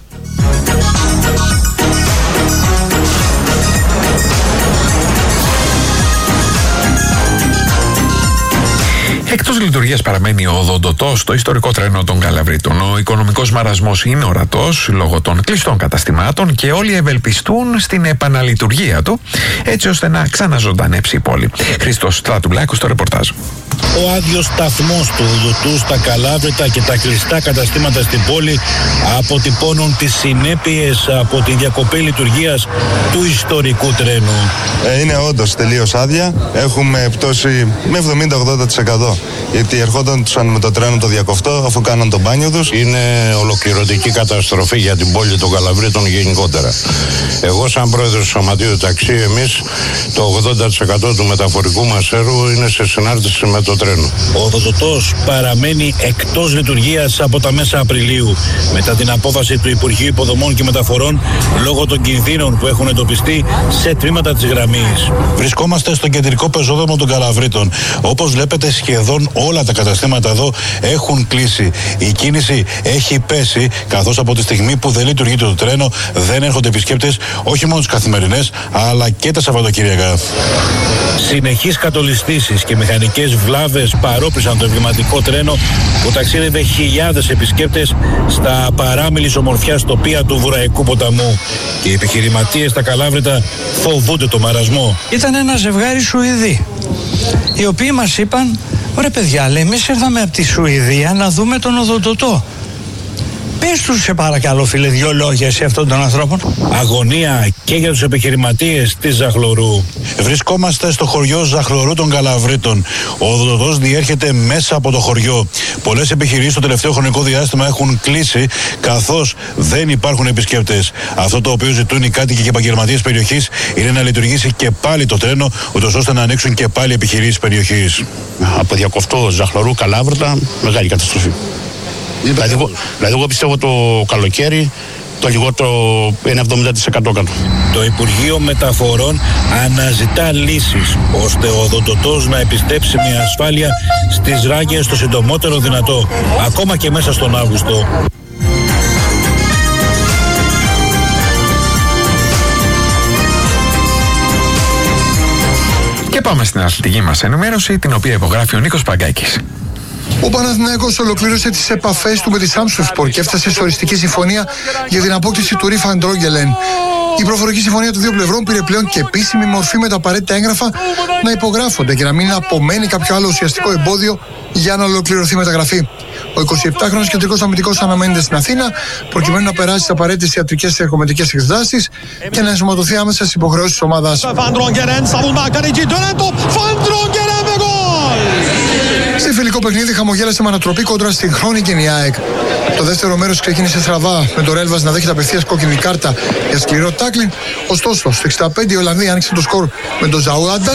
Εκτός λειτουργίας παραμένει ο οδοντοτός στο ιστορικό τρένο των Καλαβρίτων. Ο οικονομικός μαρασμός είναι ορατός λόγω των κλειστών καταστημάτων και όλοι ευελπιστούν στην επαναλειτουργία του, έτσι ώστε να ξαναζωντανέψει η πόλη. Χρήστος Στρατουλάκος στο ρεπορτάζ. Ο άδειος σταθμός του οδοντού στα Καλάβρητα και τα κλειστά καταστήματα στην πόλη αποτυπώνουν τις συνέπειες από τη διακοπή λειτουργίας του ιστορικού τρένου. Είναι όντως τελείως άδεια. Έχουμε πτώση με 70-80%. Γιατί ερχόταν με το τρένο το διακοφτό αφού κάναν το μπάνιο τους. Είναι ολοκληρωτική καταστροφή για την πόλη των Καλαβρίτων γενικότερα. Εγώ σαν πρόεδρος του Σωματείου Ταξί, εμείς το 80% του μεταφορικού μας έργου είναι σε συνάρτηση με το τρένο. Ο οδοντοτός παραμένει εκτός λειτουργίας από τα μέσα Απριλίου μετά την απόφαση του Υπουργείου Υποδομών και Μεταφορών λόγω των κινδύνων που έχουν εντοπιστεί σε τμήματα της γραμμής. Βρισκόμαστε στο κεντρικό πεζόδρομο των Καλαβρίτων. Όπως βλέπετε, σχεδόν όλα τα καταστήματα εδώ έχουν κλείσει. Η κίνηση έχει πέσει, καθώς από τη στιγμή που δεν λειτουργεί το τρένο δεν έρχονται επισκέπτες, όχι μόνο τις καθημερινές αλλά και τα Σαββατοκύριακα. Συνεχείς κατολιστήσεις και μηχανικές βλάβες παρόπλησαν το εμβληματικό τρένο που ταξίδευε χιλιάδες επισκέπτες στα παράμιλης ομορφιάς τοπία του Βουραϊκού ποταμού. Και οι επιχειρηματίες στα Καλάβρητα φοβούνται το μαρασμό. Ήταν ένα ζευγάρι Σουηδοί, οι οποίοι μας είπαν: ωραία παιδιά, λέει, εμείς ήρθαμε από τη Σουηδία να δούμε τον οδοντοτό. Πες τους, σε παρακαλώ φίλε, 2 λόγια σε αυτόν τον ανθρώπων. Αγωνία και για τους επιχειρηματίες της Ζαχλωρού. Βρισκόμαστε στο χωριό Ζαχλωρού των Καλαβρίτων. Ο οδοντοτός διέρχεται μέσα από το χωριό. Πολλές επιχειρήσεις το τελευταίο χρονικό διάστημα έχουν κλείσει, καθώς δεν υπάρχουν επισκέπτες. Αυτό το οποίο ζητούν οι κάτοικοι και επαγγελματίες περιοχής είναι να λειτουργήσει και πάλι το τρένο, ούτως ώστε να ανοίξουν και πάλι επιχειρήσεις περιοχής. Από διακοφτό Ζαχλωρού Καλάβρητα, μεγάλη καταστροφή. Δηλαδή εγώ πιστεύω το καλοκαίρι το λιγότερο είναι 70% κάτω. Το Υπουργείο Μεταφορών αναζητά λύσεις ώστε ο οδοντοτός να επιστρέψει με ασφάλεια στις ράγες το συντομότερο δυνατό, ακόμα και μέσα στον Αύγουστο. Και πάμε στην αθλητική μας ενημέρωση, την οποία υπογράφει ο Νίκος Παγκάκης. Ο Παναθηναϊκός ολοκλήρωσε τις επαφές του με τη Samsunspor και έφτασε σε οριστική συμφωνία για την απόκτηση του Ρίφαν Ντρόγκελεν. Η προφορική συμφωνία των δύο πλευρών πήρε πλέον και επίσημη μορφή με τα απαραίτητα έγγραφα να υπογράφονται και να μην απομένει κάποιο άλλο ουσιαστικό εμπόδιο για να ολοκληρωθεί η μεταγραφή. Ο 27χρονος κεντρικός αμυντικός αναμένεται στην Αθήνα προκειμένου να περάσει τις απαραίτητες ιατρικές και ερχομετικές εξετάσεις και να ενσωματωθεί άμεσα στις υποχρεώσεις της ομάδας. Σε φιλικό παιχνίδι χαμογέλασε με ανατροπή κόντρα στην Groningen ΑΕΚ. Το δεύτερο μέρος ξεκίνησε στραβά με το Ρέλβας να δέχεται απευθείας κόκκινη κάρτα για σκληρό τάκλιν. Ωστόσο, στο 65 οι Ολλανδοί άνοιξαν το σκορ με τον Ζαουάντα.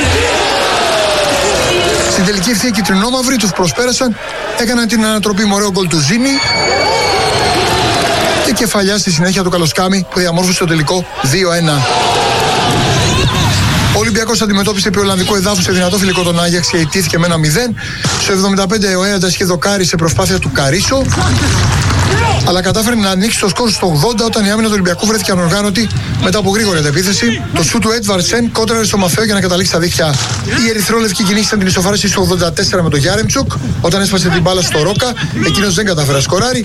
Στην τελική ευθεία κυτρινόμαυροι τους προσπέρασαν, έκαναν την ανατροπή με ωραίο γκολ του Ζήνη και κεφαλιά στη συνέχεια του Καλοσκάμι που διαμόρφωσε το τελικό 2-1. Ο Ολυμπιακός αντιμετώπισε επί Ολλανδικού εδάφου σε δυνατό φιλικό τον Άγιαξ και ηττήθηκε με 1-0. Στο 75 ο Έαντας είχε δοκάρει σε προσπάθεια του Καρίσο, αλλά κατάφερε να ανοίξει το σκορ στο 80 όταν η άμυνα του Ολυμπιακού βρέθηκε ανοργάνωτη μετά από γρήγορη αντεπίθεση. Το σου του Έντβαρσεν κόντραρε στο Μαθαίο για να καταλήξει στα δίχτυα. Οι ερυθρόλευκοι κυνήγησαν την ισοφάρηση στο 84 με τον Γιάρεμτσουκ όταν έσπασε την μπάλα στο Ρόκα. Εκείνος δεν κατάφερε να σκοράρει.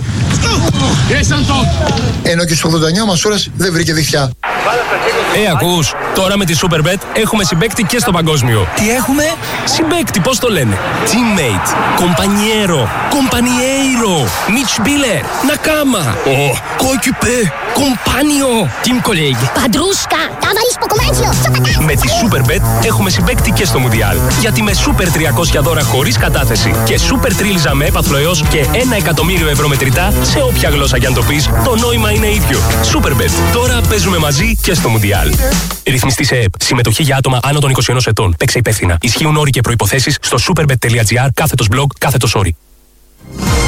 Ενώ και στο 89 ο Μασούρας δεν βρήκε δίχτυα. Ακούς, τώρα με τη Superbet έχουμε συμπαίκτη και στο παγκόσμιο. Τι έχουμε? Συμπαίκτη, πώς το λένε? Teammate, compañero, compañeiro, Mitspieler, Nakama, coéquipier, compagno, team colleague. Παντρούσκα, ταβαλείς ποκομάτσιο. Με τη Superbet έχουμε συμπαίκτη και στο Μουντιάλ. Γιατί με Super 300 δώρα χωρίς κατάθεση και Super τρίλιζα με έπαθλο έως και 1 εκατομμύριο ευρώ μετρητά σε όποια γλώσσα κι αν το πεις, το νόημα είναι ίδιο. Superbet, τώρα παίζουμε μαζί και στο Μουντιάλ. Ρυθμιστή σε ΕΠ. Συμμετοχή για άτομα άνω των 21 ετών. Παίξε υπεύθυνα. Ισχύουν όροι και προϋποθέσεις στο superbet.gr /blog/όροι.